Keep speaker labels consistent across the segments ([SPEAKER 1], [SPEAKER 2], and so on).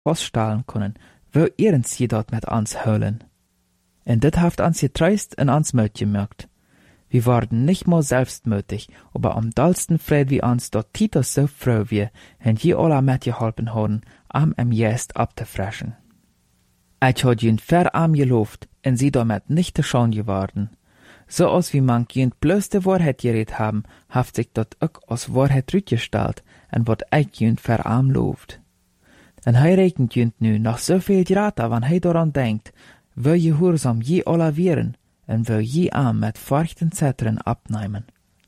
[SPEAKER 1] vaststellen kunnen, wo ihren sie dort mit ans holen. En dit heeft ans getreist en ans Mut gemerkt. Wir waren nicht mal selbstmütig, aber am dollsten Fried wie uns dort Titus so froh wie, en je alle mitgeholpen haben, Jest abzufressen. Ich had jünd verarm geloofd, en sie damit nicht te schon geworden. So als wie man jünd bloß de Wahrheit geredet haben, haft sich dort auch als Wahrheit rückgestellt, en wat ich jünd verarm looft. En hij rekent jünd nu noch so viel Grata, wann hij daran denkt, wo gehorsam je alle wären, en wil je aan met furchten zetteren abnemen.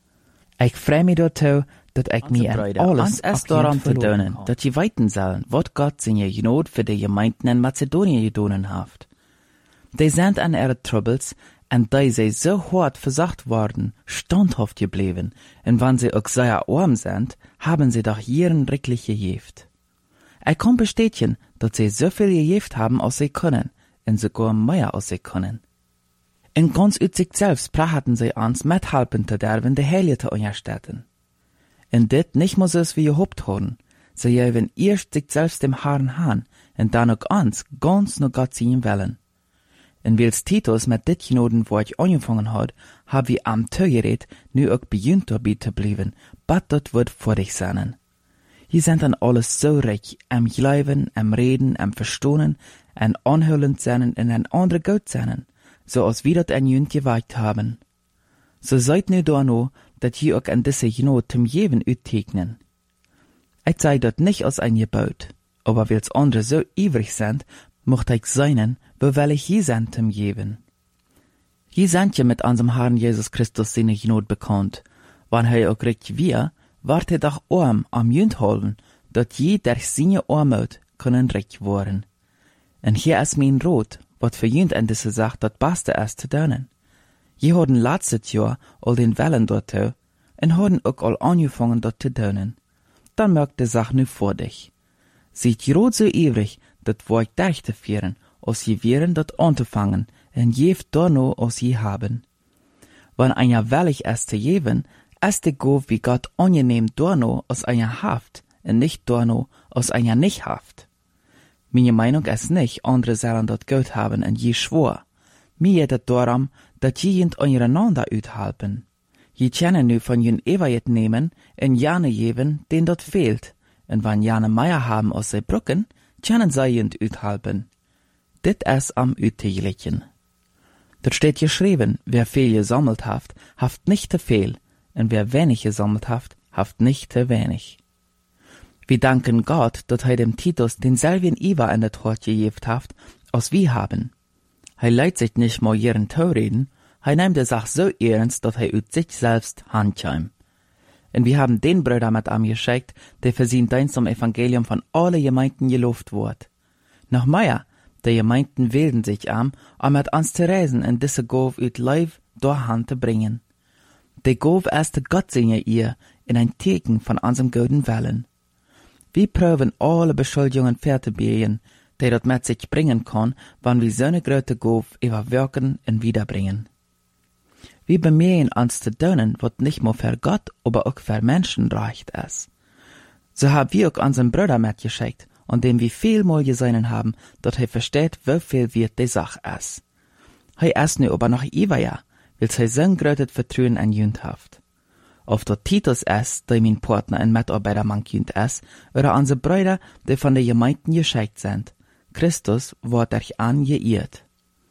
[SPEAKER 1] Ik vrij me daartoe, dat ik me en alles
[SPEAKER 2] erst daran verdonen, dat je weten sollen, wat Gott zijn genood voor de Gemeinden in Mazedonië gedonen heeft. Die sind an ihre Troubles, en die sie so hart versacht worden, standhaft gebleven, en wann sie auch sehr arm sind, haben sie doch ihren wirklich gejeft. Ich kann bestätigen, dass sie so viel gejeft haben, als sie können, en sogar mehr als sie können. En ganz uit sich selbst prachten sie ans mithelpen te derven de Heilige te unterstützen. En dit nicht mehr so wie gehofft haben, sie geben erst sich selbst dem Herrn han, en dann auch ans ganz nur Gott ziehen wollen. En wils Titus mit dit genoden, wo ich angefangen hat, hab wir am Tögered nu auch beginnt dabei zu bleiben, bat dort wird vor dich sein. Je sind an alles so reich, am Glauben, am Reden, am Verstohnen, an anhörend sein en an andere Gott sein, so als wir dat an jünd gewagt haben. So seid nu da no, dat je auch an diese Genot zum Jeven uttegnen. Ich sei dort nicht als ein Gebot, aber wils andere so ivrig sind, mocht ich seinen, wo ich je sind zum Jeven. Je sind ja mit unserem Herrn Jesus Christus seine Genot bekannt, wann er auch recht wir, wart er doch arm am jünd holen, dat je durch seine Armut können recht worden. En hier ist mein Rot, wat für jünd an diese Sache dat Beste ist zu tun. Je haben letztes Jahr all den Wellen dort en haben auch all angefangen dort zu tun. Dann merkt die Sache nu vor dich. Seid rot so ewig, dat wo ich durchzuführen, als je wären dort anzufangen, en jeft da no als je haben. Wenn einer willig ist zu geben, ist die Gabe wie Gott angenehm da no als einer haft, en nicht da no als einer nicht haft. Meine Meinung ist nicht, andere sollen dort Geld haben en je schwor. Mir geht darum, dat je jent untereinander uithelpen. Je können nu von jen Evajet nehmen en jane geben, den dort fehlt. En wann jane mehr haben als sie brücken, können sie jent uithelpen. Dit ist am Ütiglichen. Dort steht geschrieben, wer viel gesammelt haft nicht zu viel, und wer wenig gesammelt haft nicht zu wenig. Wir danken Gott, dass er dem Titus denselben Iwa in der Tat gegeben hat, als wir haben. Er leiht sich nicht mal ihren Taureden, er nimmt die Sache so ernst, dass er aus sich selbst handkäm. Und wir haben den Bruder mit ihm geschickt, der für sein Dienst am Evangelium von allen Gemeinden gelobt wird. Noch mehr, die Gemeinden wählen sich um mit uns zu reisen und diese Gabe uit Leib durch Hand zu bringen. Die Gabe ist Gott seine ihr in ein Teken von unserem guten Willen. Wir prüfen alle Beschuldigungen fertigbiegen, die dort mit sich bringen kann, wann wir so eine große Gabe überwirken und wiederbringen. Wir bemühen uns zu tun, was nicht nur für Gott, aber auch für Menschen recht ist. So haben wir auch unseren Bruder mitgeschickt, und dem wir viel mal gesehen haben, dass er versteht, wie viel wert die Sache ist. Er ist nu aber noch Iwaja, weil er so ein großes Vertrauen an Jünd hat. Ob dort Titus ist, der mein Partner und Mitarbeiter man Jünd ist, oder unsere Brüder, die von der Gemeinden geschickt sind, Christus wird euch angeirrt.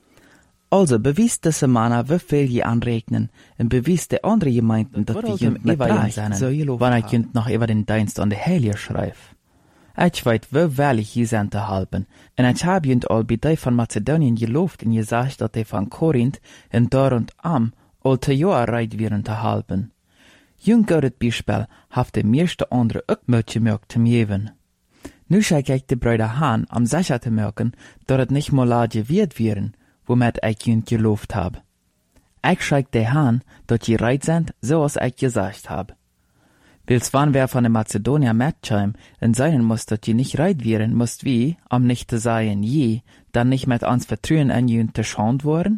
[SPEAKER 2] Also bewies diese Männer, wie viel je anregnen, und bewies die andere Gemeinden, dass die Jünd mit rein sind, wann ich Jünd noch über den Dienst an der Heilige schreibt. Ich weiß, wie willig je sind zu halten, und ich habe Jünd all bei die von Mazedonien gelobt und gesagt, dass die von Korinth und dort und am all zu Jahr reit wären zu halten. Jüng gehört Beispiel, haft die meiste andere auch mitgemerkt zu geben. Nu schaue ich die Brüder an, um sicher zu merken, dass es nicht mal laut wird wären, womit ich Jünd gelobt habe. Ich schaue die an, dass die reit sind, so als ich gesagt habe. Wils wann wer von der Mazedonier mitkäm und sein muss, dass die nicht reit wären, musst wie, nicht zu sagen, je, dann nicht mit uns Vertrauen an Jünd zu schand worden?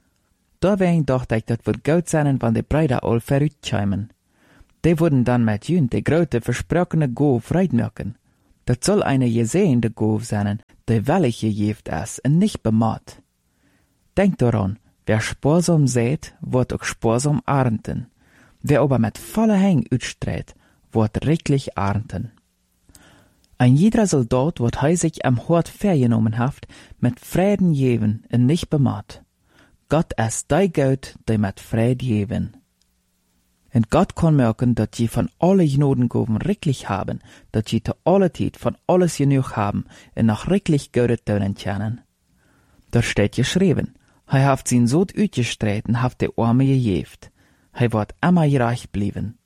[SPEAKER 2] Da wegen dachte ich, das wird gut sein, wenn die Brüder all verrückt kämen. Die würden dann mit Jünd die große versprochene Gabe freit merken. Dat soll eine gesehende Gove sein, die wellig geeft ist und nicht bemacht. Denk daran, wer sparsam sät, wird auch sparsam ernten. Wer aber mit voller Hang uitstreut, wird reichlich ernten. Ein jeder Soldat wird sich am Hort vergenommen haft, mit Frieden geben und nicht bemacht. Gott ist die Gott, die mit Frieden geben. Und Gott kann merken, dass sie von alle Gnadengaben reichlich haben, dass sie zu aller Zeit von alles genug haben und noch reichlich Gute tun können. Da steht geschrieben, er hat sein Sohn uitgestreut und hat die Arme gegeben. Er wird immer reich bleiben.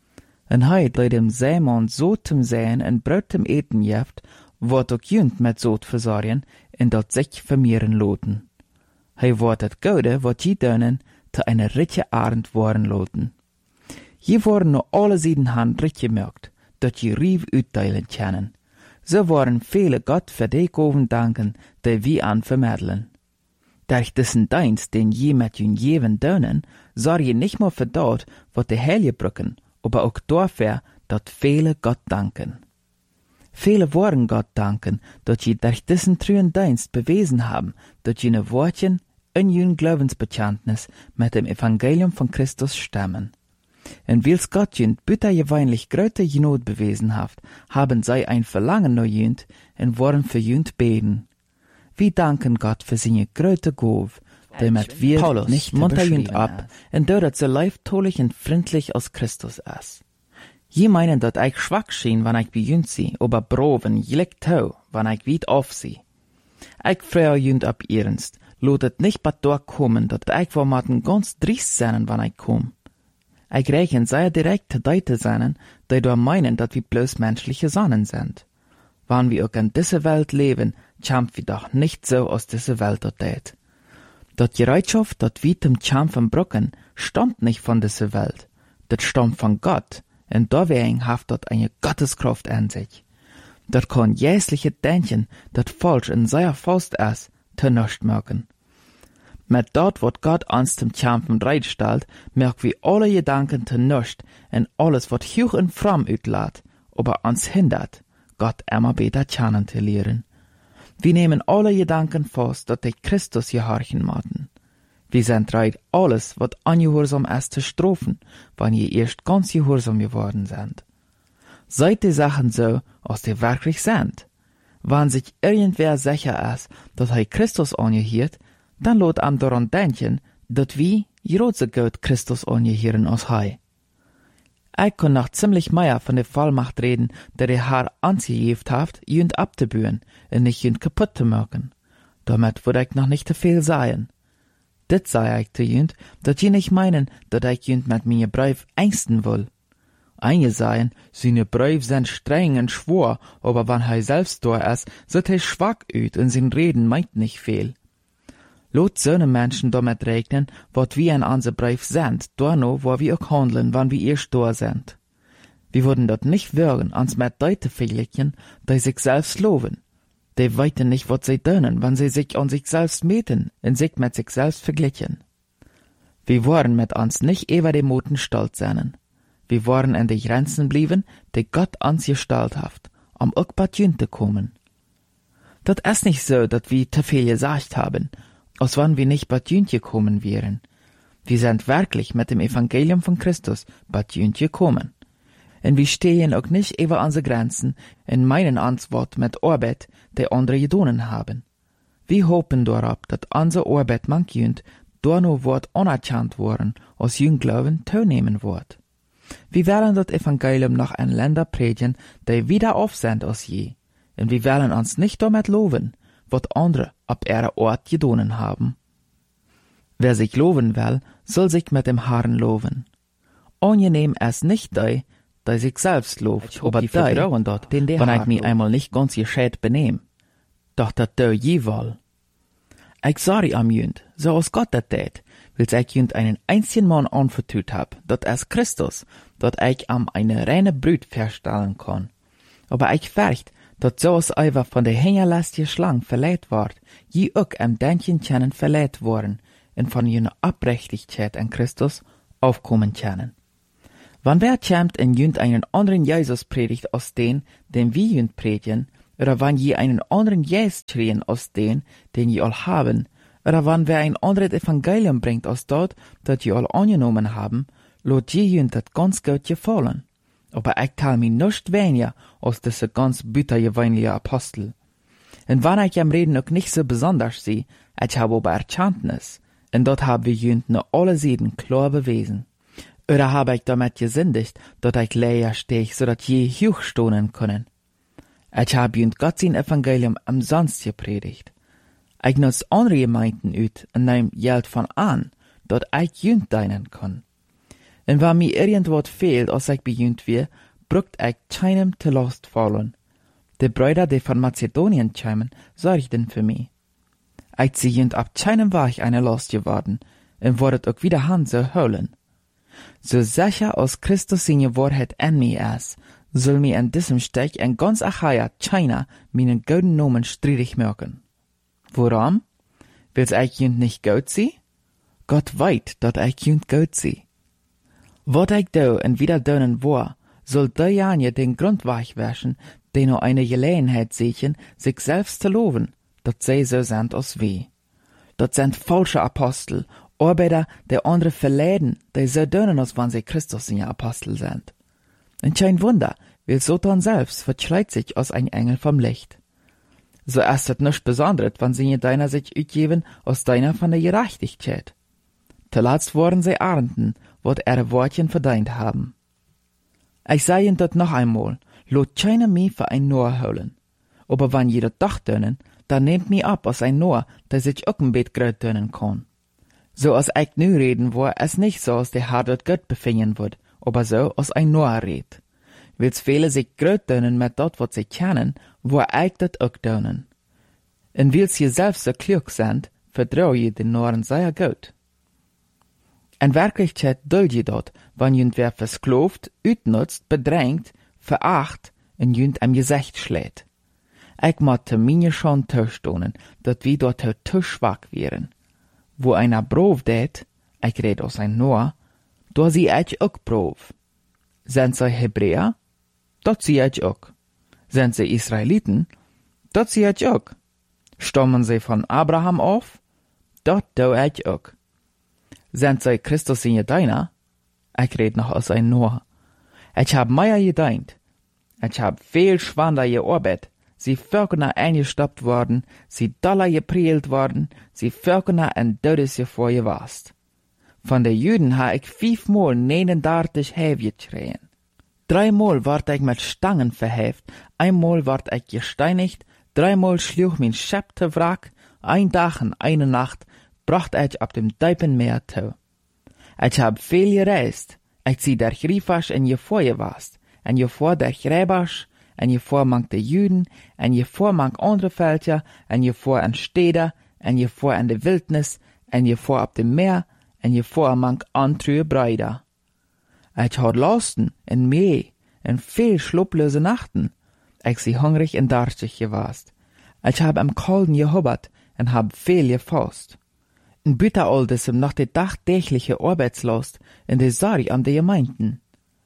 [SPEAKER 2] Und heute, dem Seemann so zum Sehen und Brot zum Eten jeft, wird auch jünd mit so versorgen und dort sich vermehren loten. Er wird das Gute, was sie tun, zu einer reiche Abend worden loten. Je worden nur alle Seiten recht gemerkt, dat je rief uitteilen können. So worden viele Gott für die Gaven danken, die wir an vermitteln. Durch diesen Dienst, den je mit jün jeven dönen, sorg je nicht nur für dort, wat die Helge brücken, aber auch dafür, dat viele Gott danken. Viele worden Gott danken, dat je durch diesen trühen Dienst bewiesen haben, dat jene Wortchen in jün Glaubensbekenntnis mit dem Evangelium von Christus stammen. Und wils Gott jünd bitter geweinlich gröte Genot bewiesen haft, haben sei ein Verlangen nach jünd und wollen für jünd beten. Wir danken Gott für seine gröte Gove, damit wir Paulus nicht munter jünd ab, und dort so leibtolich und freundlich aus Christus ist. Je meinen, dat ich schwach schien, wann ich bei jünd sie, aber broven, jelig tau, wann ich weit auf sie. Ich freue jünd ab ernst, lotet nicht bat durchkommen, dat ich vor maten ganz driest sein, wann ich komm. Ich rechne sehr direkt zu Leute sein, die da meinen, dass wir bloß menschliche Sonnen sind. Wenn wir auch in dieser Welt leben, kämpfen wir doch nicht so aus dieser Welt dort. Dat Bereitschaft, dat wir zum Kämpfen brücken, stammt nicht von dieser Welt. Das stammt von Gott, und deswegen hat dort eine Gotteskraft an sich. Dat kann jäsliche Denken, dat falsch in seiner Faust ist, zu nichts merken. Mit dort, wat Gott uns zum Kämpfen bereitstellt, merken wir alle Gedanken zu nichts und alles, wat hoch und fromm uitlaat, aber uns hindert, Gott immer besser kennen zu lernen. Wir nehmen alle Gedanken fast, dass die Christus gehorchen machen. Wir sind bereit, alles, wat ungehorsam ist, zu strafen, wenn ihr erst ganz gehorsam geworden sind. Seid die Sachen so, als die wirklich sind. Wenn sich irgendwer sicher ist, dass er Christus angehört, dann lot am daran denken, dat wir große Gott Christus angehören als Hei. Ich kann noch ziemlich mehr von der Vollmacht reden, der der Herr angegeben hat, jünd abzubühen und nicht jünd kaputt zu machen. Damit würde ich noch nicht zu viel sagen. Dit sei ich zu jünd, dat je nicht meinen, dat ich jünd mit mir Brief ängsten will. Einige sagen, seine Brief sind streng und schwor, aber wenn er selbst da ist, sieht er schwach uit und sein Reden meint nicht viel. Lot so Menschen damit rechnen, wat wir in unser Brief sind, no, wo wir auch handeln, wann wir erst da sind. Wir würden dort nicht würgen, uns mit Leute vergleichen, die sich selbst loben. Die weiten nicht, wat sie tun, wenn sie sich an sich selbst meten und sich mit sich selbst vergleichen. Wir wollen mit uns nicht über die Moten stolz sein. Wir wollen in die Grenzen bleiben, die Gott uns gestellt hat, um auch bei Jünd zu kommen. Das ist nicht so, dass wir zu viel gesagt haben, als wenn wir nicht bei Jünd gekommen wären. Wir sind wirklich mit dem Evangelium von Christus bei Jünd gekommen. Und wir stehen auch nicht über unsere Grenzen und meinen uns Wort mit Arbeit, die andere getan haben. Wir hoffen darauf, dass unsere Arbeit manch Jünd durch nur Wort anerkannt worden, als Jünd Glauben teilnehmen wird. Wir werden das Evangelium noch in Länder predigen, die wieder auf sind als je. Und wir werden uns nicht damit loben, was andere ab ihrer Ort getan haben. Wer sich loben will, soll sich mit dem Herrn loben. Angenehm ist nicht der sich selbst lobt, aber die vertrauen dort, wenn ich mich einmal nicht ganz gescheit benehm. Doch dat der je wohl. Ich sorry am Jünd, so als Gott dat tät, will ich Jünd einen einzigen Mann anvertraut hab, dat ist Christus, dat ich am eine reine Brut verstellen kann. Aber ich fürcht, dat so als Eiver von der hingerlastige Schlang verleiht ward, je auch am Denken können verleiht worden und von jener Abrechtigkeit an Christus aufkommen können. Wann wer kämt en jünd einen anderen Jesus predigt aus den wir jünd predigen, oder wann je einen anderen Jesus schrien aus den je all haben, oder wann wer ein anderes Evangelium bringt aus dort, dat je all angenommen haben, lot je jünd dat ganz gut gefallen. Aber ich tal mi nicht weniger aus diese ganz büttergewöhnliche Apostel. Und wann ich am Reden auch nicht so besonders sie, ich habe aber Erkenntnis, und dort hab wir jünd nur alle Seiten klar bewiesen. Oder habe ich damit gesündigt, dat ich leer steh, so dat je hochstonen können. Ich hab jünd Gott sein Evangelium umsonst gepredigt. Ich nutz andere Gemeinden ut und nehm Geld von an, dat ich jünd dienen kann. Und wenn mir irgendwas fehlt, als ich bejünd wir, brucht ich keinem te Last fallen. Die Brüder, die von Mazedonien kämen, sorgten für mich. Ich sie jünd ab keinem Weg eine Last geworden, und wordet auch wieder Hand so holen. So sicher als Christus seine Wahrheit in mir ist, soll mir in diesem Stich in ganz Achaia keiner meinen guten Namen streitig machen. Warum? Will's ich jünd nicht gut sie? Gott weit, dat ich jünd gut sie. Wat ich do en wieder donen war, soll derjenige den Grundweg waschen, den nur eine Gelegenheit sehen, sich selbst zu loben, dat sie so sind als wir. Dat sind falsche Apostel, Arbeiter, der andere verleiden, die so donen, als wenn sie Christus in ihr Apostel sind. Und kein Wunder, weil Satan selbst verschreit sich als ein Engel vom Licht. So ist es nichts Besonderes, wenn sie deiner sich utgeben, als deiner von der Gerechtigkeit. Zuletzt waren sie Ernten, wat ihre Wortchen verdient haben. Ich sage ihnen das noch einmal, lot keiner mich für ein Noah holen. Aber wenn jeder doch dönen, dann nehmt mich ab als ein Noah, der sich auch ein Bett gröt dönen kann. So als ich nu reden war, es nicht so, als der Herr dort Gott befinden wird, aber so, als ein Noah redet. Wils viele sich gröt dönen mit dort, wat sie kennen, wo ich dat auch dönen. Und wils sie selbst so klug sind, vertraue je den Nohren sehr gut. In Wirklichkeit duld je dort, wann jünd wer verskloft, utnutzt, bedrängt, veracht und jünd am Gesicht schlägt. Ich motte mir schon töstonen, dat wie dort te schwach wären. Wo einer Brov det, ich red aus ein Noah, da sie ich auch Brov. Sind sie Hebräer? Dort sie ich auch. Sind sie Israeliten? Dort sie ich auch. Stammen sie von Abraham auf? Dort do ich auch. Sind sie Christus in deiner? Ich red noch aus ein Noah. Ich hab mehr gedient. Ich hab viel schwander gearbeitet. Sie völkerna eingestoppt worden, sie Dollar geprielt worden, sie völkerna en Todes gevorgewast. Von den Juden ha ich 5-mal 39 Häve geschrien. 3-mal ward ich mit Stangen verheft, einmal ward ich gesteinigt, 3-mal schlug mein Schäpp te wrack, 1 Tag und 1 Nacht bracht ich ab dem Tiefen Meer zu. Ich hab viel gereist, ich sie der Griefasch en je vorgewast, en je vor der Gräbasch, en je voor mank de Juden, en je voor mank andere Völker, en je voor an Städter, en je voor an de Wildnis, en je voor op dem Meer, en je voor mank andere Brüder. Ich had Lasten en Mee, en viel schlupplose Nachten. Ich sie hungrig en darstig gewast. Ich hab am Kalden gehubbert en hab viel gefasst. En bitte all diesem noch die dagtägliche Arbeitslast en de Sorge an de Gemeinden.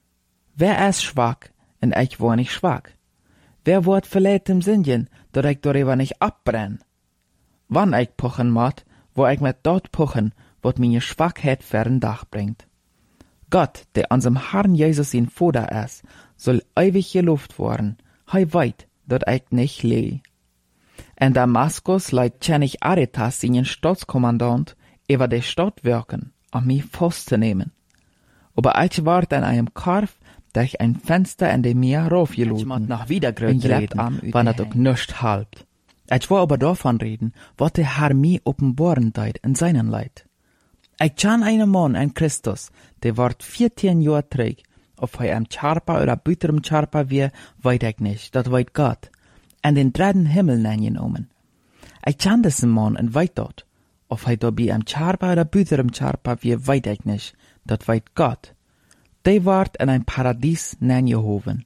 [SPEAKER 2] Wer ist schwach, en ich war nicht schwach? Wer wird verletzt im Sinnen, dat ich darüber nicht abbrenn? Wann ich puchen mat, wo ich mit dort puchen, wat meine Schwachheit fern Dach bringt. Gott, der unserem Herrn Jesus in Vater ist, soll ewig gelobt worden, hei weit, dat ich nicht leh. In Damaskus leit König Aretas seinen Staatskommandant über die Stadt wirken, um mich festzunehmen. Aber ich ward in einem Korf durch ein Fenster in dem Meer raufgeluden. Ich mag nach Wiedergröt reden, wann das auch nicht halbt. Ich will aber davon reden, was der Herr mir offenbaren teit in seinen Leid. Ich kann einen Mann, ein Christus, der ward 14 Jahre träg, ob er am Charpa oder büterem Charpa wir, weit ich nicht, das weit Gott, an den dritten Himmel genommen. Ich kann diesen Mann und weit dort, ob er dabei am Charpa oder büterem Charpa wir, weit ich nicht, das weit Gott. Der ward in ein Paradies gehoben.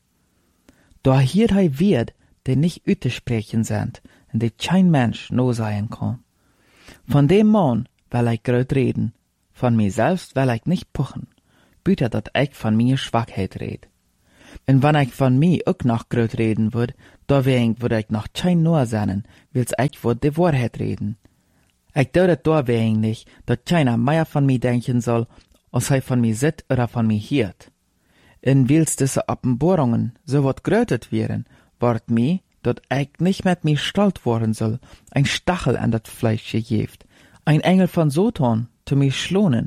[SPEAKER 2] Da hier er wird, der nicht ütersprechen sind, und der kein Mensch no sein kann. Von dem Mann will ich grad reden, von mir selbst will ich nicht puchen. büter dat ich von mir Schwachheit red. En wann ich von mir ook noch gröt reden würd, da würd ich noch kein nur sein, wils ich würd die Wahrheit reden. Ich deudet da nicht, dat keiner mehr von mir denken soll, als hij von mir sit oder von mir hiert. En wils diese Offenbarungen so wat grötet wären, ward mir, dat ich nicht mit mir stolz worden soll, ein Stachel an dat Fleisch gegeft, ein Engel von Satan zu mir schlonen.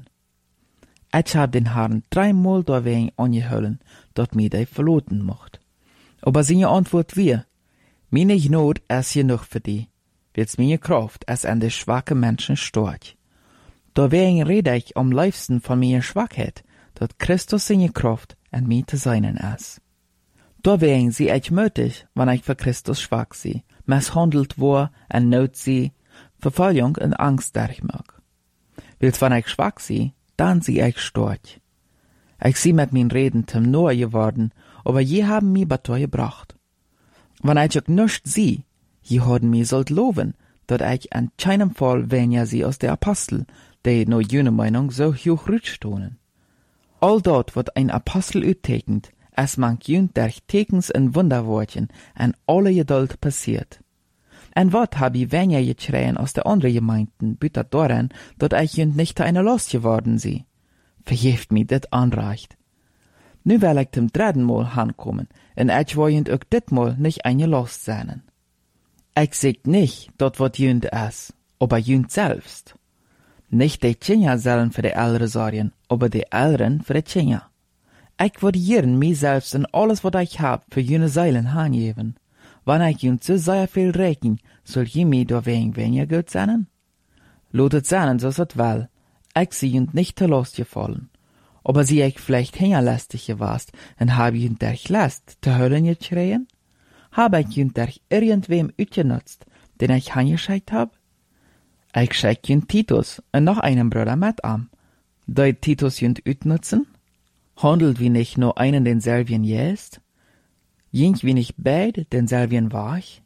[SPEAKER 2] Ich hab den Herrn 3-mal dawein angehöllen, dat mir dei verloten mocht. Aber seine Antwort wir, meine Not ist genug für die, wils meine Kraft es an de schwache Menschen stort. Dawein rede ich am liebsten von meiner Schwachheit, dat Christus seine Kraft an mir zu seinen ist. Dawein sie ich mötig, wann ich für Christus schwach sie, misshandelt war en Not sie, Verfolgung und Angst der ich mag. Wils wann ich schwach sie, dann sie ich storch. Ich sie mit min Reden zum Noah geworden, aber je haben mi Bator gebracht. Wann ich auch nischt sie, je haben mi sollt loben, dat ich an keinem Fall weniger sie aus der Apostel, die no jene Meinung so hoch rütstonen. All dort wird ein Apostel uttekend, es man jünt durch Tekens und Wunderwortchen an alle Geduld passiert. En wat hab ich weniger geschreien aus der andere Gemeinden, bütet daran, dat ich jünt nicht eine Last geworden sie. Verjeft mi dit anreicht. Nu will ich zum 3. Mal hankommen, en ich will jünt auch dit Mal nicht eine Last sein. Ich sag nicht, dat wat jünt es, aber jünt selbst. Nicht die Tschinja sollen für die Ältere sorgen, aber die Älteren für die Tschinja. Ich würde jeden mir selbst und alles, was ich hab, für jene Seilen hangeben. Wann ich jünt so sehr viel rechnen, soll je mir da weniger gut sein? Lotet sein, so es well. Ich sie jünt nicht zu Last gefallen. Aber sie ich vielleicht hingerlästig gewast, und hab jünt durch Last zu Höllen geschreien? Hab ich jünt durch irgendwem utgenutzt, den ich hangeschickt hab? Ich schick jünt Titus und noch einen Bruder mit an. Da Titus jünt utnutzen? Handelt wie nicht nur einen denselben jest? Jink wie nicht beid denselben war ich?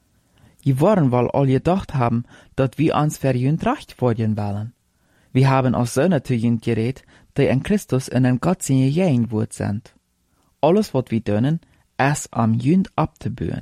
[SPEAKER 2] Je wollen wohl all gedacht haben, dat wir uns für jünt recht worden wollen. Wir haben aus Söhne zu jünt geredet, die in Christus in den Gott seine Jähen wurt sind. Alles, wat wir dönen, es am jünt abzubühen.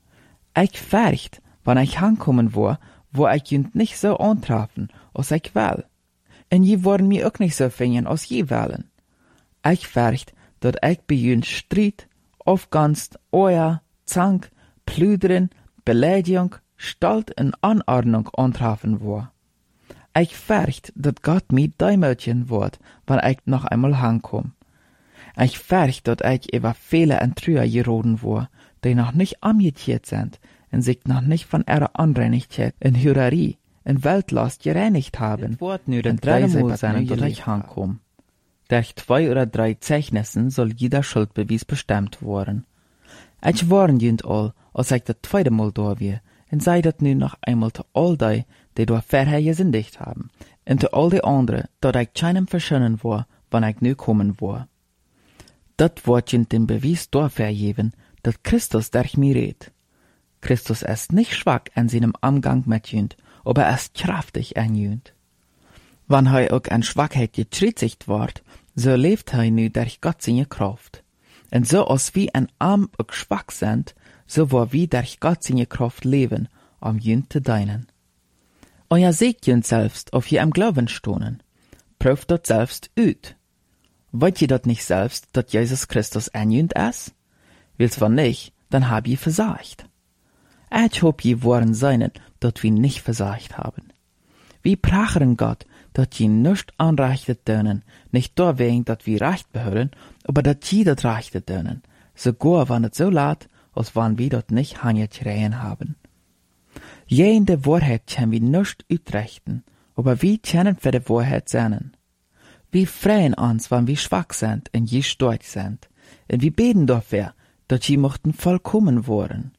[SPEAKER 2] Ich fürcht, wann ich ankommen war, wo ich jünt nicht so antrafen, als ich will. Und je wollen mir auch nicht so fingen, als je wollen. Ich fürcht, dat ich bei jünt Streit, Aufganst, Euer, Zank, Plüdern, Beleidigung, Stalt und Anordnung antrafen war. Ich fürcht, dat Gott mir däumötchen wird, wenn ich noch einmal heimkomm. Ich fürcht, dat ich über viele und Trüher geroden war, die noch nicht amgekehrt sind und sich noch nicht von ihrer Anreinigkeit in Hürerie, in Weltlast gereinigt haben,
[SPEAKER 1] Wort nu
[SPEAKER 2] und 3 Mal sein, dat ich heimkomm. Durch 2 oder 3 Zeichnissen soll jeder Schuldbeweis bestimmt worden. Ich warn jünt all, als ich das 2. Mal da war, und sei dat nu noch einmal zu all die da vorher gesündigt haben, und zu all die anderen, dat ich keinem verschönen war, wann ich nu kommen war. Dat wird jünt den Beweis dafür geben, dat Christus durch mir redet. Christus ist nicht schwach an seinem Umgang mit jünt, aber er ist kraftig an jünt. Wann er auch an Schwachheit getritzigt ward, so lebt er nu durch Gott seine Kraft. Und so als wie ein Arm auch schwach sind, so war wie durch Gott seine Kraft leben, um jünt zu dienen. Und ja seht jünt selbst, auf je am Glauben stohnen. Prüft dort selbst ut. Wollt ihr dort nicht selbst, dat Jesus Christus an jünt ist? Will's wann nicht, dann hab ihr versagt. Ich hob je waren seinen, dat wir nicht versagt haben. Wir prachern Gott, dat je nicht anreichtet dönen, nicht da wegen, dat wir recht behören, aber dat je dat reichtet dönen, sogar wann es so laat, als wann wir dort nicht hangetschreien haben. Je in der Wahrheit können wir nicht utrechten, aber wir können für die Wahrheit sein. Wir freuen uns, wenn wir schwach sind und je stark sind, und wir beten dafür, dat je mochten vollkommen worden.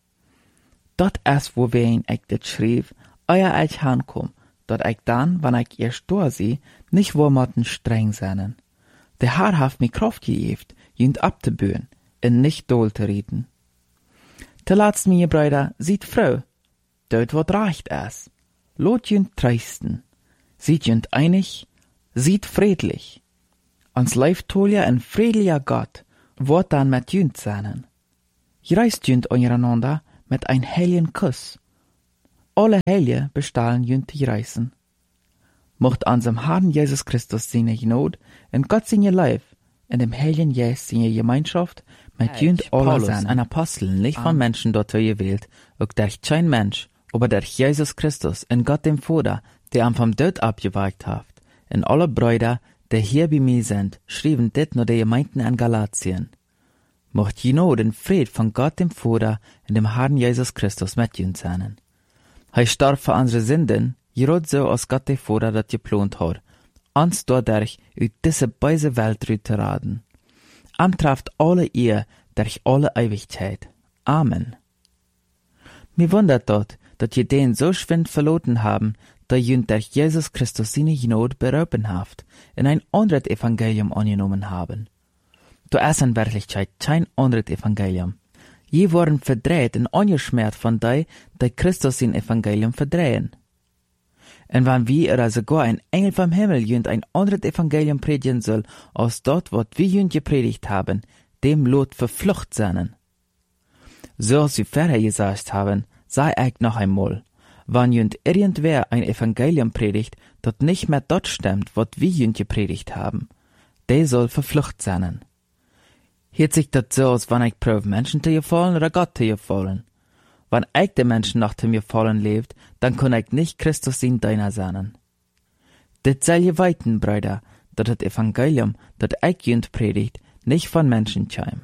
[SPEAKER 2] Dat ist, wo wen ich das schrieb, euer ich hankom, dat ich dann, wenn ich erst da sie, nicht wo motten streng sein. Der Herr hat mir Kraft gegeben, jünt abzubühen, und nicht doll zu reden. Te laatst, meine Brüder, sieht Frau, dort wat reicht es. Lot jünt treisten, sieht jünt einig, sieht friedlich. Ans leiftolia en fredeliga Gott, wordt dan met junt zijn. Je reist junt ondereinander met een heiligen Kuss. Alle Heilige bestahlen junt je reisen. Mocht unserem Herrn Jesus Christus seine Gnade und Gott seine Liebe in dem Heiligen Geist seine Gemeinschaft mit junt alle sein. Ein Apostel, nicht von Menschen dort gewählt, auch durch kein Mensch, aber durch Jesus Christus und Gott dem Vater, der am vom Tod abgeweicht hat. Und alle Brüder, die hier bei mir sind, schrieben dit nur die Gemeinden in Galatien. Mocht Gnade und Fried von Gott dem Vater und dem Herrn Jesus Christus mit junt sein. Er starb für unsere Sünden, gerade so als Gott der Vater das geplant hat, uns dadurch aus diese böse Welt zu raten. Trifft alle ihr durch alle Ewigkeit. Amen. Mir wundert dort, dass ihr den so schwind verloren haben, dass ihr durch Jesus Christus seine Gnade berauben habt, in ein anderes Evangelium angenommen haben. Da ist in Wirklichkeit kein anderes Evangelium. Je worden verdreht und angeschmert von die Christus sein Evangelium verdrehen. Und wenn wir oder sogar ein Engel vom Himmel jünd ein anderes Evangelium predigen soll, als dort, was wir jünd gepredigt haben, dem Lot verflucht sein. So als wir vorher gesagt haben, sei ich noch einmal, wenn jünd irgendwer ein Evangelium predigt, das nicht mehr dort stimmt, was wir jünd gepredigt haben, der soll verflucht sein. Hielt sich das so, als wenn ich prüfe, Menschen zu gefallen oder Gott zu gefallen. Wenn ich den Menschen nach dem Gefallen lebt, dann kann ich nicht Christus in deiner sein. Det soll je weiten, Brüder, dass das Evangelium, das ich jünd predigt, nicht von Menschen käme.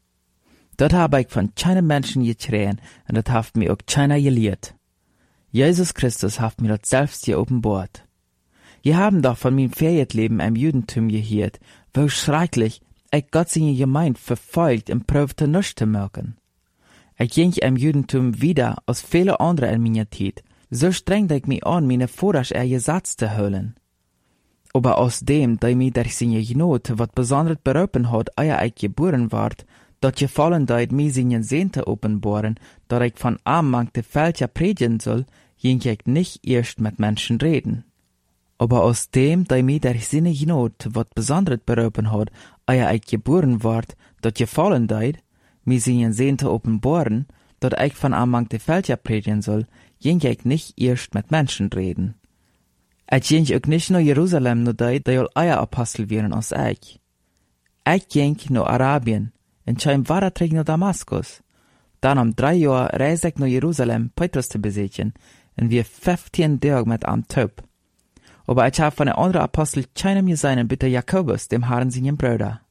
[SPEAKER 2] Das habe ich von keinem Menschen getreten und das hat mir auch keiner gelehrt. Jesus Christus hat mir das selbst geopenbart. Je haben doch von meinem Ferietleben im Judentum gehört, wo schrecklich ich Gott seine Gemeinde verfolgt und prüfte nichts zu merken. Ich ging im Judentum wieder als viele andere in meiner Zeit. So strengte ich mich an, meine Vorrasch Gesetz zu holen. Aber aus dem, da mich durch seine Gnade, was besonders berauben hat, ehe ich geboren ward, dat gefallen deit mir seine Sehnte offenbaren, dat ich von armmangte Völker predigen soll, ging ich nicht erst mit Menschen reden. Aber aus dem, da mir durch seine Gnade, was besonders berauben hat, ehe ich geboren ward, dat gefallen deit, mir seine Sehnte offenbaren, dat ich von armmangte Völker predigen soll, ging ich nicht erst mit Menschen reden. Ich ging auch nicht nach Jerusalem, nur die all eier Apostel wären als ich. Ich ging nach Arabien, und kam weiter nach Damaskus. Dann 3 Jahre reiste ich nach Jerusalem, Petrus zu besichtigen, und wir 15 Tage mit am Taub. Aber ich habe von den anderen Apostel keinem gesehen, bitte Jakobus, dem Herrn seinen Bruder.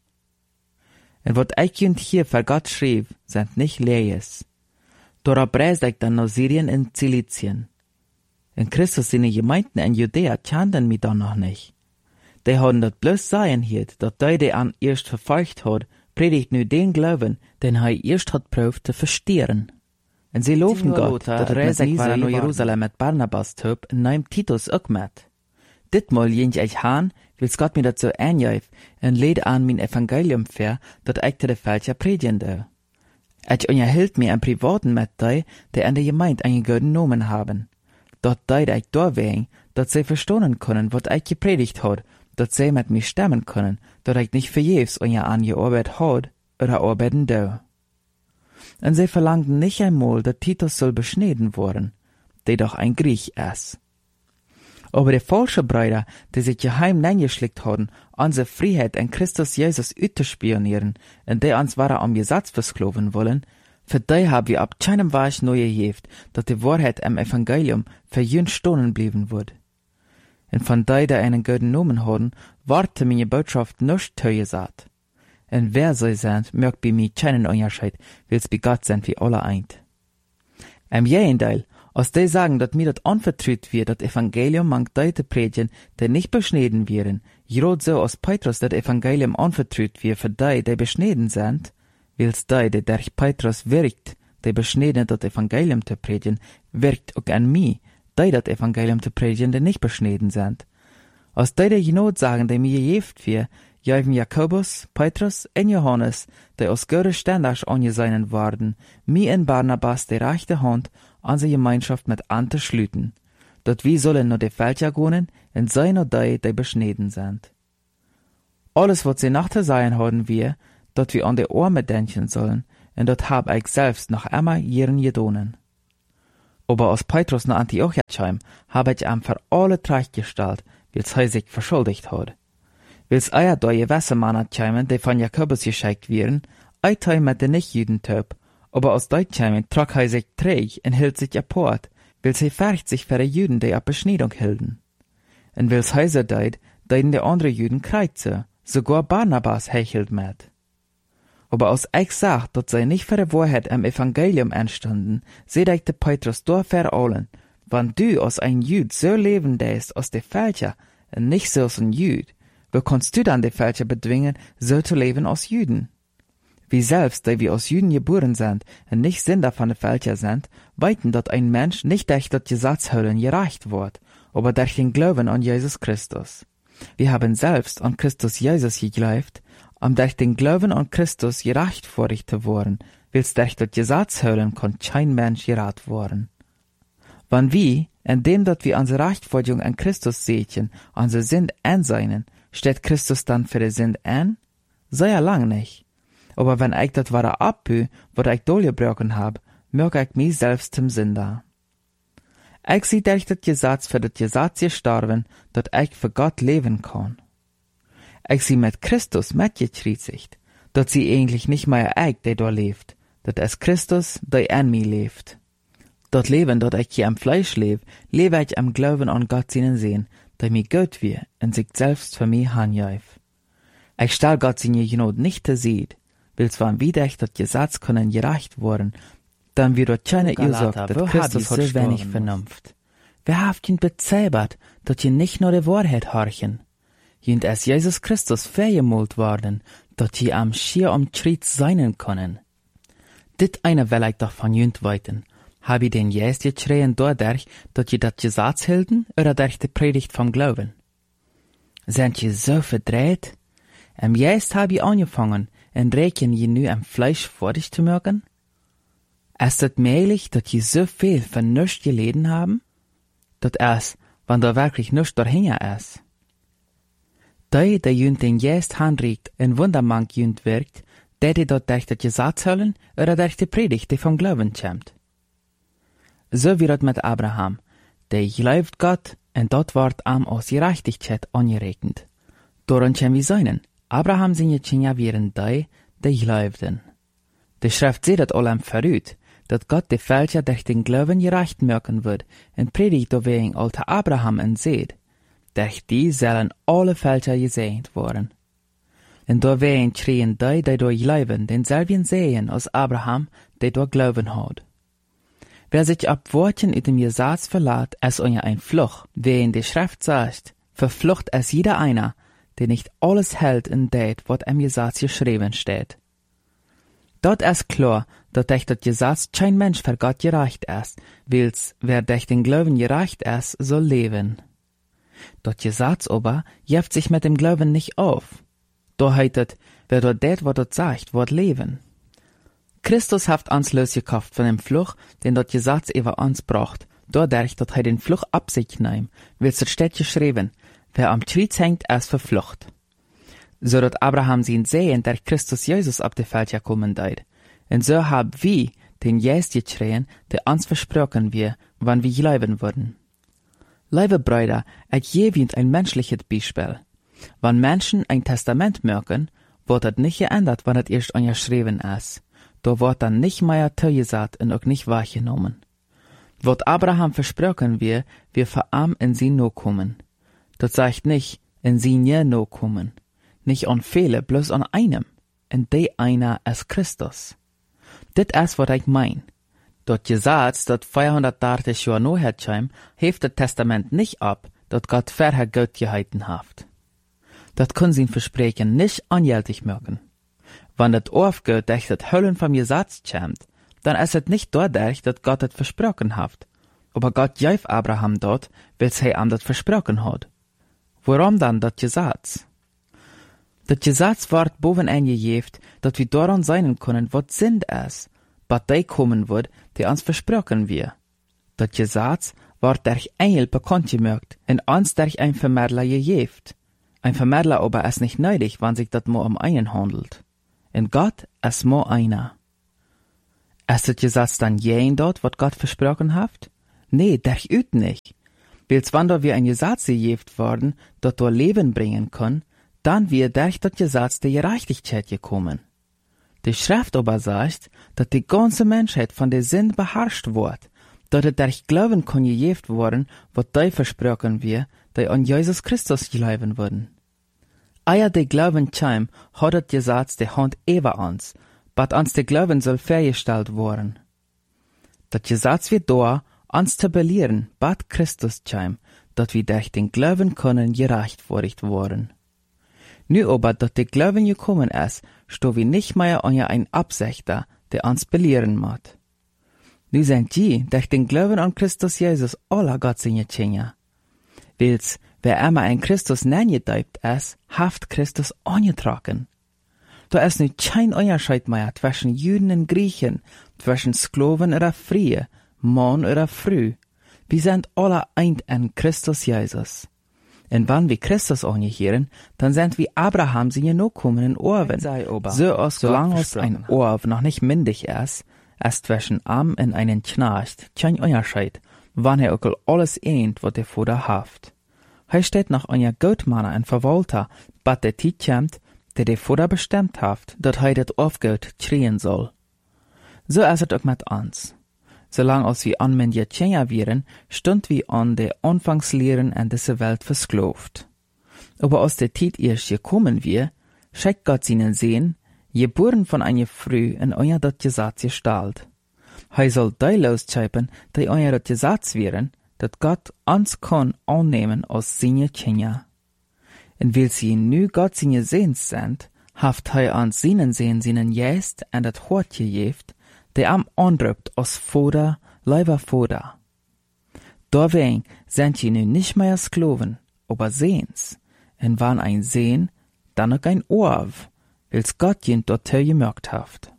[SPEAKER 2] Und was ich und hier für Gott schrieb, sind nicht Lees. Darauf reiste ich dann nach Syrien und Zilizien. In Christus seine Gemeinden in Judäa kannten mich dann noch nicht. Die haben das bloß sein hielt, dass die an erst verfolgt hat, predigt nu den Glauben, den er erst hat prüft zu verstehen. Und sie loben Gott, dass er mit war nach Jerusalem mit Barnabas töb und nahm Titus auch mit. Ditmal ging ich han, wills Gott mir dazu einjäuf und lädt an mein Evangelium für, dat ich de Völker predigen do. Ich unterhielt mir im Privaten mit die an der Gemeinde einen guten Namen haben. Dort ich da wegen, dass sie verstehen können, was ich gepredigt hat, dass sie mit mir stemmen können, dass ich nicht vergebens angearbeitet hat oder arbeiten do. Und sie verlangten nicht einmal, dass Titus soll beschnitten worden, der doch ein Griech ist. Aber die falschen Brüder, die sich geheim eingeschlickt haben, unsere Freiheit in Christus Jesus auszuspionieren und die uns waren am Gesetz versklaven wollen, für die haben wir ab keinem Weise neu geheft, dass die Wahrheit im Evangelium für jüngst stohlen blieben wird. Und von die einen guten Namen haben, warte meine Botschaft nicht zugesagt. Und wer sie sind, merkt bei mir keinen Unterschied, weil sie bei Gott sind wie alle eint. Im Gegenteil, als die sagen, dass mir das anvertraut wird, das Evangelium mangt die zu predigen, die nicht beschnitten werden, gerade so als Petrus das Evangelium anvertraut wird für die beschnitten sind, wills die durch Petrus wirkt, die beschnitten das Evangelium zu predigen, wirkt auch an mich, die das Evangelium zu predigen, die nicht beschnitten sind. Als die Gnade sagen, die mir gegeben wird, geben Jakobus, Petrus und Johannes, die aus gute Ständers angesehen waren, mir und Barnabas die rechte Hand, unsere Gemeinschaft mit anzuschlüten, dort wir sollen nur die Völker gehen und sei nur die beschnitten sind. Alles, was sie nach zu sagen haben wir, dat wir an die Arme denken sollen, und dat hab ich selbst noch immer ihren gedonen. Aber als Petrus nach Antiochia kam, hab ich ihm für alle Recht gestellt, weil's er sich verschuldigt hat. Weil's eier da gewisse Männer kamen, die von Jakobus geschickt wären, ein Teil mit den Nicht-Juden-Töp, aber als die kamen, trug er sich träg und hielt sich apart, weil's er färcht sich für die Juden, die ab Beschneidung hielten. Und weil's heiser deid, deiden die anderen Juden kreuze, sogar Barnabas hechelt mit. Aber als ich sag, dat sie nicht für die Wahrheit am Evangelium entstanden, seht ich de Petrus da für allen, wenn du als ein Jüd so leben däst als die Fälscher und nicht so als ein Jüd, wo kannst du dann die Fälscher bedwingen, so zu leben als Jüden? Wie selbst, die wir als Jüden geboren sind und nicht Sünder von den Fälscher sind, weiten, dat ein Mensch nicht durch das Gesetz höllen gereicht wird, aber durch den Glauben an Jesus Christus. Wir haben selbst an Christus Jesus geglaubt, um durch den Glauben an Christus gerecht vor dich zu worden, willst durch das Gesetz höllen, kann kein Mensch gerat worden. Wenn wir, indem dat wir unsere Rechtfertigung an Christus sehen, unsere Sünd einseinen, steht Christus dann für die Sünd ein? Sei ja lang nicht. Aber wenn ich das wahre abhü, was ich durchgebrochen hab, merke ich mich selbst zum Sünder. Ich sie durch das Gesetz für das Gesetz gestorben, dat ich für Gott leben kann. Ich sie mit Christus mitgekreuzigt, dat sie eigentlich nicht mehr ich, der da lebt, dat es Christus, der in mir lebt. Dat Leben, dat ich hier am Fleisch lebe ich am Glauben an Gott seinen Sehen, der mir Gott wir und sich selbst für mich hanjaif. Ich stell Gott seine Gnade nicht zu sehen, will's wann wieder ich das Gesetz können gerecht worden, dann wird dort keine Ursache, dass Christus hat so wenig Vernunft. Wer habt ihn bezäbert, dat ihr nicht nur die Wahrheit horchen? Jünd es Jesus Christus vergemult worden, dat ihr am schier Schritt seinen können. Dit eine will ich doch von jünd weiten. Hab ich den Jesus geschrien dadurch, dat ihr das Gesetz hielten, oder durch die Predigt vom Glauben? Sind ihr so verdreht? Am Jesus hab ich angefangen, und rechnen ihr nu am Fleisch vor dich zu mögen? Ist es möglich, dat ihr so viel von nichts geleden haben? Dat es, wenn da wirklich nichts dahinter ist. Die jünd den Jesus handregt und wundermann jünd wirkt, die dort durch das Gesetz höllen oder durch die Predigt, die vom Glauben kommt. So wird es mit Abraham, der glaubt Gott und dort wird ihm aus Gerechtigkeit angerechnet. Daran können wir sein, Abraham seine Kinder wären die glaubten. Die Schrift sieht das allem verrückt, dass Gott die Fälscher durch den Glauben gerecht merken wird und predigt wegen alter Abraham und seht, durch die sollen alle Fälscher gesegnet worden. Und da wegen schrien die durch glauben, denselben sehen als Abraham, der durch Glauben hat. Wer sich ab Worten in dem Gesetz verlässt, ist unter ein Fluch, wegen die Schrift sagt, verflucht es jeder einer, der nicht alles hält in det, was im Gesetz geschrieben steht. Dort ist klar, dass durch das Gesetz kein Mensch für Gott gerecht ist, weil's, wer durch den Glauben gerecht ist, soll leben. Das Gesetz aber jäft sich mit dem Glauben nicht auf. Da heißt, wer dort det, was dort sagt, wird leben. Christus hat uns losgekauft von dem Fluch, den das Gesetz über uns bracht, dadurch, dass er den Fluch ab sich nahm, weil's steht geschrieben, wer am Kreuz hängt, ist verflucht. So dat Abraham sein Sehen, der Christus Jesus ab die Welt gekommen deit. Und so hab wir den Jesus geschrien, der uns versprochen wir, wann wir glauben würden. Liebe Brüder, ich gebe Ihnen ein menschliches Beispiel. Wenn Menschen ein Testament merken, wird das nicht geändert, wenn es erst angeschrieben ist. Da wird dann nicht mehr zugesagt und auch nicht wahrgenommen. Wird Abraham versprochen wir für ihm in sie no kommen. Das sagt nicht, in sie nie no kommen. Nicht an viele, bloß an einem. Und der einer ist Christus. Dit ist, was ich mein. Das Gesetz, das 430 Jahre noch herkam, hebt das Testament nicht ab, das Gott vorher Gott gehalten hat. Das kann sein Versprechen nicht angültig machen. Wenn das aufgeht, durch das Höllen vom Gesetz kommt, dann ist es nicht dadurch, dass Gott das versprochen hat. Aber Gott gab Abraham dort, weil er ihm das versprochen hat. Warum dann das Gesetz? Das Gesetz wird boven eingegeben, dass wir daran sein können, was Sinn ist, was der kommen wird, der uns versprochen wird. Das Gesetz wird durch Engel bekannt gemacht und uns durch ein Vermittler gegeben. Ein Vermittler aber ist nicht nötig, wann sich das nur um einen handelt. In Gott ist nur einer. Ist das Gesetz dann jen dort, was Gott versprochen hat? Nee, derüt nicht. Weil's wann da wir ein Gesetz gegeben worden, dat do Leben bringen kann, dann wir durch das Gesetz der Gerechtigkeit gekommen. Die Schrift aber sagt, dass die ganze Menschheit von der Sünde beherrscht wird, dass es durch Glauben kann gegeben worden, was die versprochen wir, die an Jesus Christus glauben würden. Eier die Glauben chim, hat das Gesetz die Hand über uns, but uns der Glauben soll freigestellt worden. Das Gesetz wird da, uns zu belehren, bat Christus chim, dass wir durch den Glauben können gerechtfertigt worden. Nu aber, dass der Glauben gekommen ist, sto wir nicht mehr an ein Absichter, der uns belehren macht. Nu sind die, durch den Glauben an Christus Jesus, alle Gott seine Kinder. Weil's, wer einmal ein Christus nenngedeibt ist, haft Christus angetragen. Da ist nu kein Unterschied mehr zwischen Juden und Griechen, zwischen Sklaven oder Frie, Mann oder Frau. Wir sind alle eint in Christus Jesus. Und wenn wir Christus angehören, dann sind wir Abraham seine Nachkommen Orven. So als solange als ein Orv noch nicht mündig ist zwischen Arm und einen Knecht kein Unterschied, wann auch alles eint, was der Vater haft. Er steht noch einer Gottmanner und Verwalter, bat der Zeit kommt, der Vater bestimmt haft, dass das Aufgeld kriegen soll. So ist es auch mit uns. Solange als wir anmündige Kinder wären, stund wir an der Anfangslehren in dieser Welt versklavt. Aber als der Zeit erst gekommen wir, schickt Gott seinen Sehen, geboren von einer Frau in euer das Gesetz gestellt. Er soll die losschreiben, die euer das Gesetz wären, dat Gott uns kann annehmen als seine Kinder. Und weil sie nu Gott seine Sehens sind, haft uns seinen Sehen seinen Geist und das Hort gegeben, der am andrückt als Vater, lieber Vater. Deswegen sind sie nu nicht mehr Sklaven, aber Sehens. Und wann ein Sehen, dann auch ein Orv, weil's Gott ihn dort gemerkt haft.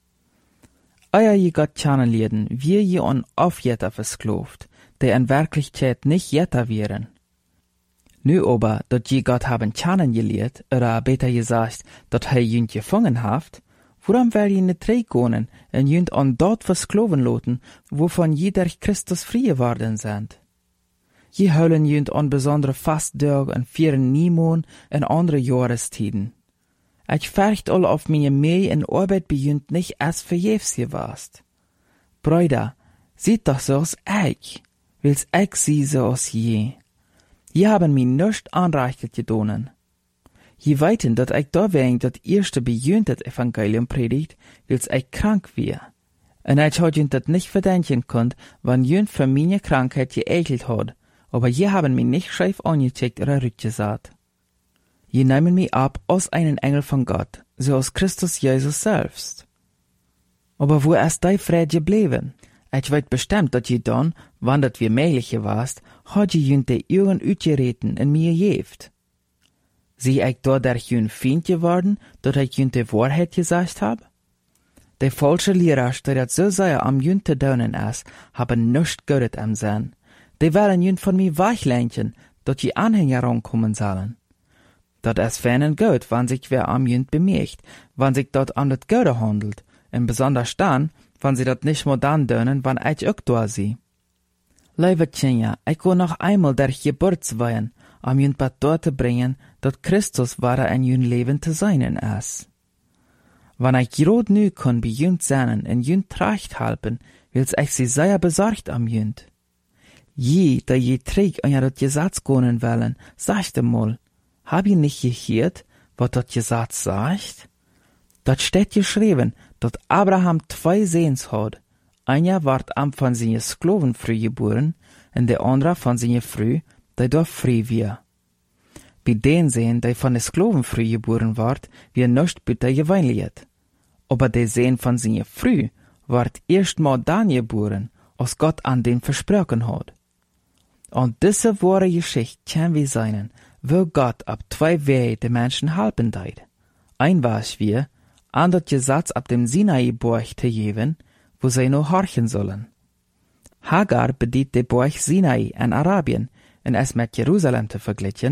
[SPEAKER 2] Euer je Gott kennenlernen, wir je an Aufjetter versklavt, der in Wirklichkeit nicht Jetter wären. Nu aber, dat je Gott haben kennengelernt, oder besser gesagt, dat jünd gefangen haft, warum wär je nicht reingehen und jünd an dort versklaven loten, wovon je durch Christus frei geworden sind? Je heulen jünd an besondere Fasttage und vieren Niemon und andere Jahrestiden. Ich färcht all auf meine Mühe in Arbeit bei jünd nicht als verjährs gewast. Brüder, seht doch so als ich, weil's ich sie so als je. Je haben mir nicht anreichtet gedonen. Je weiten, dat ich da wegen dat erste bejünt das Evangelium predigt, weil's ich krank wär. Und ich hat jünt dat nicht verdenken konnt, wann jünt für meine Krankheit geekelt hat, aber je haben mir nicht scheif angecheckt oder rückgesagt. Je nehmen mich ab als einen Engel von Gott, so als Christus Jesus selbst. Aber wo ist die Friede geblieben? Ich weet bestimmt, dat je dann, wann dat wir möglich warst, hat je jünt de Augen uitgereten in mir gejeft. Sie ich dadurch jünt Feind geworden, dat ich jünt de Wahrheit gesagt hab? De falsche Lehrer, die dat so sehr am jünt te daunen ist, haben nichts Gutes am Sinn. Die wollen jünt von mir weichleinchen, dat je Anhänger rankommen sollen. Dat ist feinen gut, wann sich wer am jünt bemerkt, wann sich dort an das Gute handelt, und besonders dann, wann sie dat nicht mehr dann dönen, wann ich auch da sie. Liebe Kinder, ich will noch einmal durch Geburtsweihen, um jünt bat dort zu bringen, dat Christus wahre in jünt Leben zu seinen ist. Wann ich grad nu kann bei jünt sein und jünt tracht halten, wills ich sie sehr besorgt am jünt. Je, da je träg an dat Gesetz gehen wollen, sagt mal, hab ihr nicht gehört, was dat Gesetz sagt? Dat steht geschrieben, dat Abraham 2 Sehens hat. Einer ward am von seiner Sklavenfrau geboren, und der andere von seiner Frau, die dort frei wir. Bei den Sehen, die von der Sklavenfrau geboren ward, wir nicht bitte gewöhnlich. Aber der Sehen von seiner Frau ward erstmal dann geboren, als Gott an den versprochen hat. Und diese wahre Geschichte kann wir sein, wo Gott ab 2 Wege den Menschen helfen deit. Ein war es wir, an das Gesetz ab dem Sinai-Berg zu geben, wo sie nur horchen sollen. Hagar bedient den Berg Sinai in Arabien, und es mit Jerusalem zu vergleichen,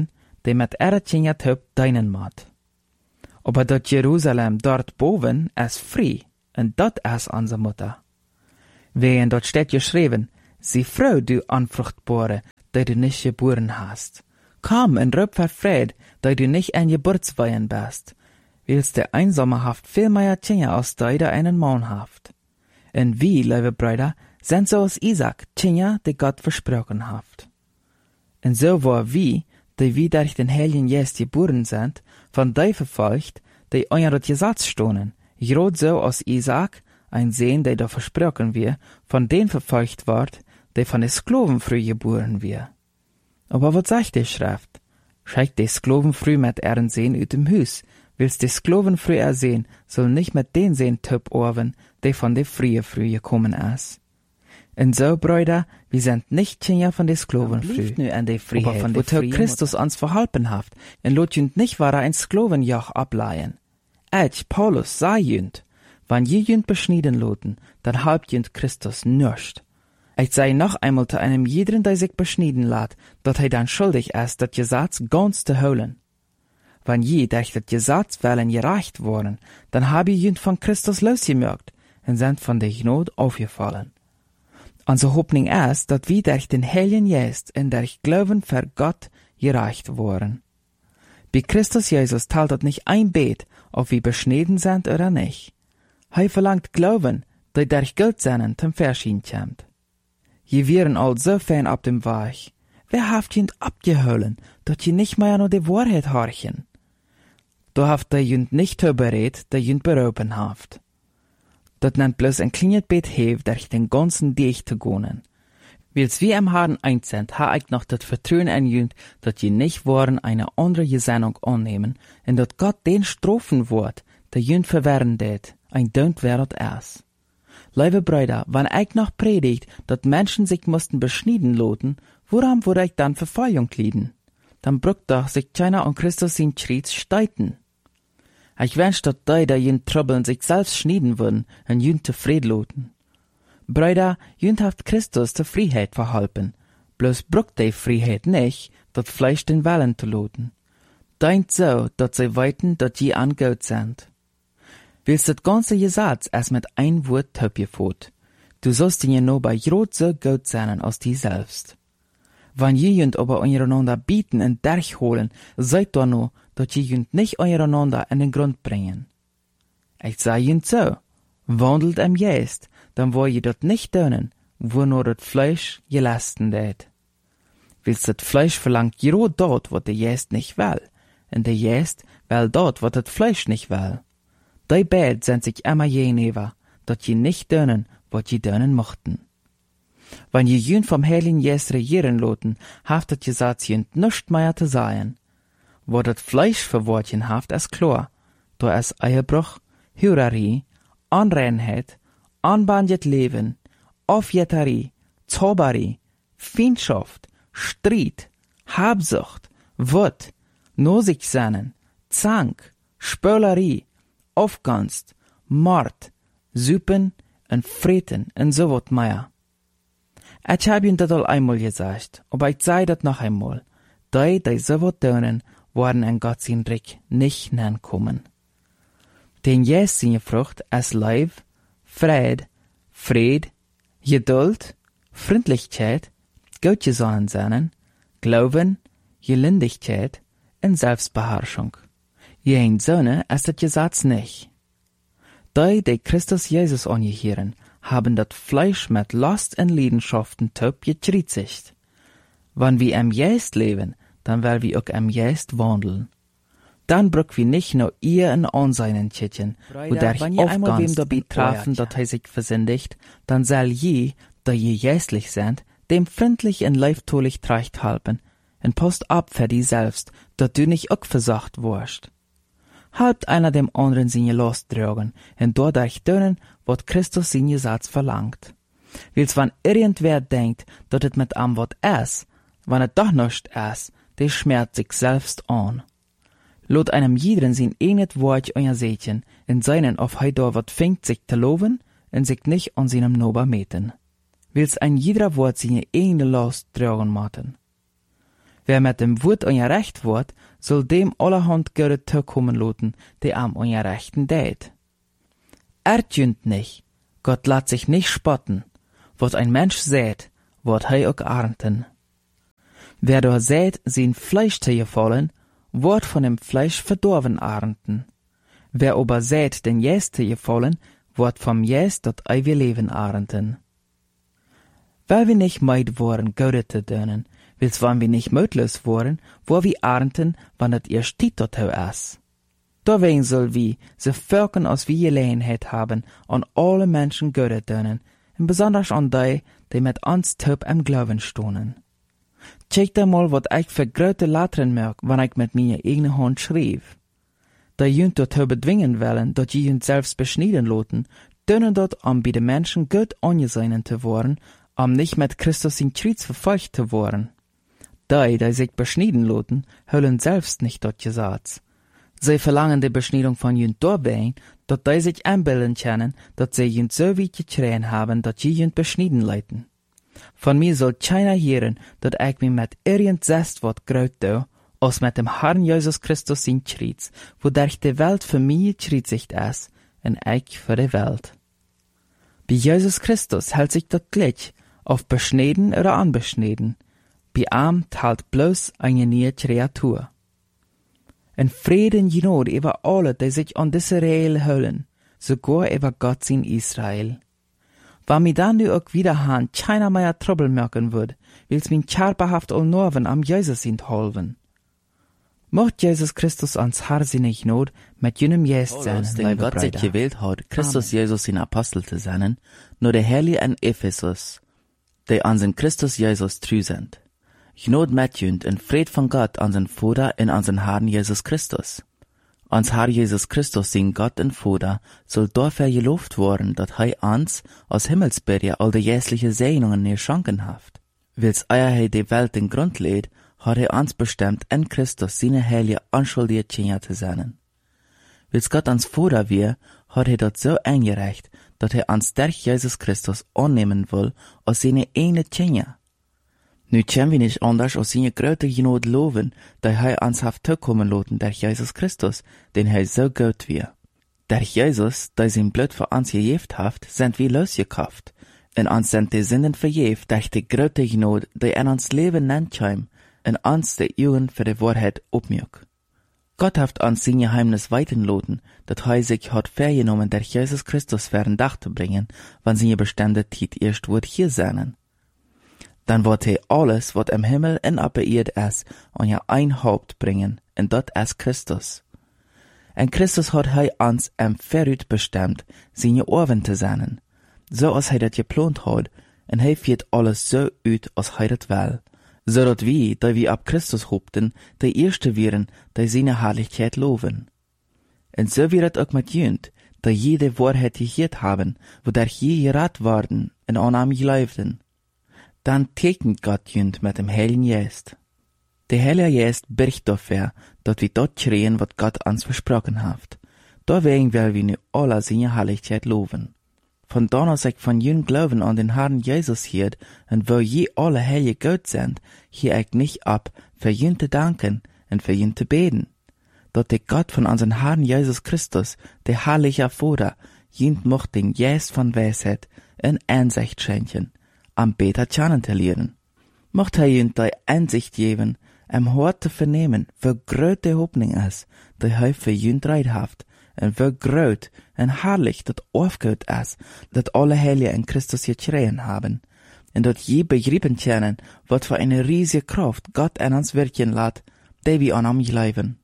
[SPEAKER 2] die mit Tjenja töp deinen mat. Aber dat Jerusalem dort boven ist frei, und dat ist unsere Mutter. Wehen dort steht geschrieben, sie Frau, du Unfruchtbare, die du nicht geboren hast. Komm und rüb verfreud, die du nicht ein Geburtswein bist. Willst der Einsame haft viel mehr Tjenja als die einen Mann haft. Und wie, liebe Brüder, sind so aus Isaac Tjenja, die Gott versprochen haft. Und so war wie durch den Heiligen Geist geboren sind, von die verfolgt, die euer Gesetz stohnen, grad so aus Isaac, ein Sehn, der da versprochen wir, von den verfolgt ward, der von den Sklaven früh geboren wir. Aber was sagt die Schrift? Schickt die Sklaven früh mit ihren Sehn ut dem Hus, willst die Sklaven früh ersehen, soll nicht mit den Sehn töp orven, der von der früh gekommen ist. Und so, Brüder, wir sind nicht Tjenja von den Sklaven früh, aber von der Christus uns verhalten haft, und lot jünd nicht wahre ein Sklavenjoch ableihen. Paulus, sei jünd, wann je jünd beschnieden loten, dann halbt jünd Christus nüscht. Ich sei noch einmal zu einem jeden, der sich beschnieden lat, dat dann schuldig ist, dat Gesetz ganz zu holen. Wann je durch dat Gesetz wollen gereicht worden, dann hab je jünd von Christus losgemerkt, und sind von der Gnade aufgefallen. Unsere Hoffnung ist, dass wir durch den Heiligen Geist und durch Glauben für Gott gereicht worden. Bei Christus Jesus teilt das nicht ein Bett, ob wir beschnitten sind oder nicht. Er verlangt Glauben, der durch Geld seinen zum Verschieden kommt. Je wären all so fern ab dem Weg. Wer haft jünd abgeholen, dass je nicht mehr nur die Wahrheit horchen? Da haft der jünd nicht berät, der jünd beropen haft. Dat nennt bloß ein kleines Bett hef, durch den ganzen Dich zu gehen. Wils wie am Haaren einzend, ha ich noch das Vertrauen an jünd, dat je nicht waren eine andere Gesinnung annehmen, und dat Gott den Strophen wird, der jünd verwehren det, ein Dönt wäret es. Liebe Brüder, wann ich noch predigt, dat Menschen sich mussten beschnieden loten, woran würde ich dann Verfeuerung lieden? Dann brückt doch sich keiner an Christus in Schritt steiten. Ich wünsch, dat die jünd Trübeln sich selbst schnieden würden und jünd zufrieden loten. Brüder, jünd haft Christus zur Freiheit verhalten, bloß brückt die Freiheit nicht, dat Fleisch den Willen zu loten. Deint so, dat sie weiten, dat je an Gott sind. Willst das ganze Gesetz erst mit ein Wort töpgefot. Du sollst ihn ja nur bei Jod so gut sein als die selbst. Wann je jünd aber eureinander bieten und durchholen, seid doch nur, dat je jünd nicht eureinander in den Grund bringen. Ich sag jünd so, wandelt am Geist, dann wo je dat nicht tun, wo nur dat Fleisch gelasten det. Willst dat Fleisch verlangt jero dort, wo der Geist nicht will, und der Geist will dort, wo dat Fleisch nicht will. Die beid sind sich immer gegenüber, dat je nicht tun, wat je tun mochten. Wenn je jünd vom Heiligen Geist regieren loten, haft dat Gesetz jünd nischt mehr zu sein. Wo dat Fleisch verwortchen haft, ist klar. Da ist Ehebruch, Hurerei, Unreinheit, unbandjet Leben, Aufjetterie, Zauberei, Feindschaft, Streit, Habsucht, Wut, Nosigsennen, Zank, Spölerei, Aufgunst, Mord, Süppen und Freten und so wat mehr. Ich hab ihn dat all einmal gesagt, aber ich sei dat noch einmal. Die so wat tun, worden in Gott sein Reich nicht kommen. Den Jes seine Frucht ist Liebe, Fried, Geduld, Freundlichkeit, Gutgesonnen sein, Glauben, Gelindigkeit und Selbstbeherrschung. Jen Sonne ist das Gesetz nicht. Die Christus Jesus angehören, haben das Fleisch mit Lust und Leidenschaften töp getriezigt. Wenn wir am Geist leben, dann werden wir auch am Geist wandeln. Dann brück wir nicht nur ihr in Anseinen Tschitchen, wo der ich aufgangs wem dabei trafen, dat er sich versündigt, dann soll je, da je geistlich sind, dem freundlich und leiftolich trecht halten, und post ab für die selbst, dat du nicht auch versagt wurst. Halbt einer dem anderen seine Last tragen, und dadurch tun, wat Christus seine Satz verlangt. Wils wann irgendwer denkt, dat et mit am wat es, wann et doch nicht es, der schmerzt sich selbst an. Lot einem jeden sein eigenes Wort euer Sätchen, in seinen auf hei da wat fängt sich zu loben, und sich nicht an seinem Nober meten. Wils ein jeder Wort seine eigene Last tragen maten. Wer mit dem Wort ongerecht wordt, soll dem allerhand Gute toekommen laten, die am ongerechten deed. Ertjünt nicht, Gott lässt sich nicht spotten. Was ein Mensch sät, wird er auch ernten. Wer da sät, sein Fleisch zu gefallen, wird von dem Fleisch verdorben ernten. Wer aber sät, den Jäst zu gefallen, wird vom Jäst das ewige Leben ernten. Weil wir nicht meid worden, Gute zu tun, wils wann wir nicht möglich worden, wo wir ernten, wann das ihr steht dort ist. Deswegen soll wir, so Völkern als wir Gelegenheit haben, an alle Menschen Gute tun, und besonders an die mit uns taub am Glauben stohnen. Check da mal, wat ich für grote Lettern merk, wann ich mit meiner eigenen Hand schrieb. Da jünt dazu bedwingen wollen, dat je jünt selbst beschneiden loten, dünnen dort, bei den Menschen gut angesehen zu worden, nicht mit Christus in Kreuz verfolgt zu worden. Die sich beschneiden loten, höllen selbst nicht dort gesagt. Sie verlangen die Beschneidung von jünt dabei, dat die sich einbilden können, dat sie jünt so weit gekriegt haben, dat je jünt beschneiden leiten. Von mir soll keiner hören, dat ich mich mit irgendetwas wat groot do, als mit dem Herrn Jesus Christus in Kreuz, wodurch die Welt für mich gekreuzigt ist, und ich für die Welt. Bei Jesus Christus hält sich das gleich, auf beschneden oder unbeschneden. Bei ihm teilt bloß eine neue Kreatur. En Frieden Genot über alle, die sich an diese Regeln halten, sogar über Gott in Israel. Wenn mir dann nu auch wieder han keiner mehr Trouble merken wird, will's min charpahaft all Norven am Jesus in holven. Mocht Jesus Christus ans harsinnig Not mit jenem Jest sein,
[SPEAKER 3] den Gott sich gewählt hat, Christus Amen. Jesus in Apostel zu sein, nur der Heilige in Ephesus, die an den Christus Jesus treu sind. Gnod mitjünd en Fried von Gott an den Vater und an den Herrn Jesus Christus. Ans Herr Jesus Christus, sein Gott und Vater, soll dafür gelobt worden, dat uns aus Himmelsbürger all die jährliche Segnungen geschenken haft. Wils er die Welt den Grund lädt, hat uns bestimmt in Christus seine heilige unschuldige Kinder zu sein. Wils Gott ans Vater wir, hat dat so eingereicht, dat uns durch Jesus Christus annehmen will als seine eigene Kinder. Nu können wir nicht anders als seine große Genot loben, da uns haft zukommen lassen durch Jesus Christus, den so gut wir. Durch Jesus, der sein Blut für uns gegeben haft, sind wir losgekauft, und uns sind die Sünden vergeben durch die große Genot, die in uns Leben nennt heim, und uns die Augen für die Wahrheit aufmück. Gott haft uns sein Geheimnis weiten lassen, dat sich hat vergenommen, durch Jesus Christus für ein Dach zu bringen, wann seine bestimmte Zeit erst wird hier sein. Dann wird alles, was im Himmel und auf der Erde ist, an ein Haupt bringen, und das ist Christus. Und Christus hat uns Verrüt bestimmt, seine Ohren zu sein, so als das geplant hat, und führt alles so aus, als das will, so dass wir, da wir ab Christus hofften, die Erste wären, die seine Herrlichkeit loben. Und so wird es auch mit jünd, da jede Wahrheit gehört haben, wodurch je gerat worden, und an ihm geleibten. Dann tegnet Gott jünd mit dem Heiligen Geist. Der Heilige Geist bericht dafür, dass wir dort kriegen, was Gott uns versprochen hat. Deswegen will wir nu alle seine Herrlichkeit loben. Von dann aus ich von jünd Glauben an den Herrn Jesus hielt, und wo je alle Heilige Gott sind, hier ich nicht ab, für jünd zu danken und für jünd zu beten. Dass der Gott von unseren Herrn Jesus Christus, der herrliche Vater, jünd mocht den Geist von Weisheit und Einsicht schenken, am Beter kennen zu lernen. Mocht jünd die Einsicht geben, Hort zu vernehmen, wie groß die Hoffnung ist, die für jünd reithaft, und wie groß und herrlich das aufgehört ist, dass alle Heiligen in Christus gekriegt haben, und dass je begriffen können, was für eine riesige Kraft Gott in uns wirken lässt, die wir an ihm glauben.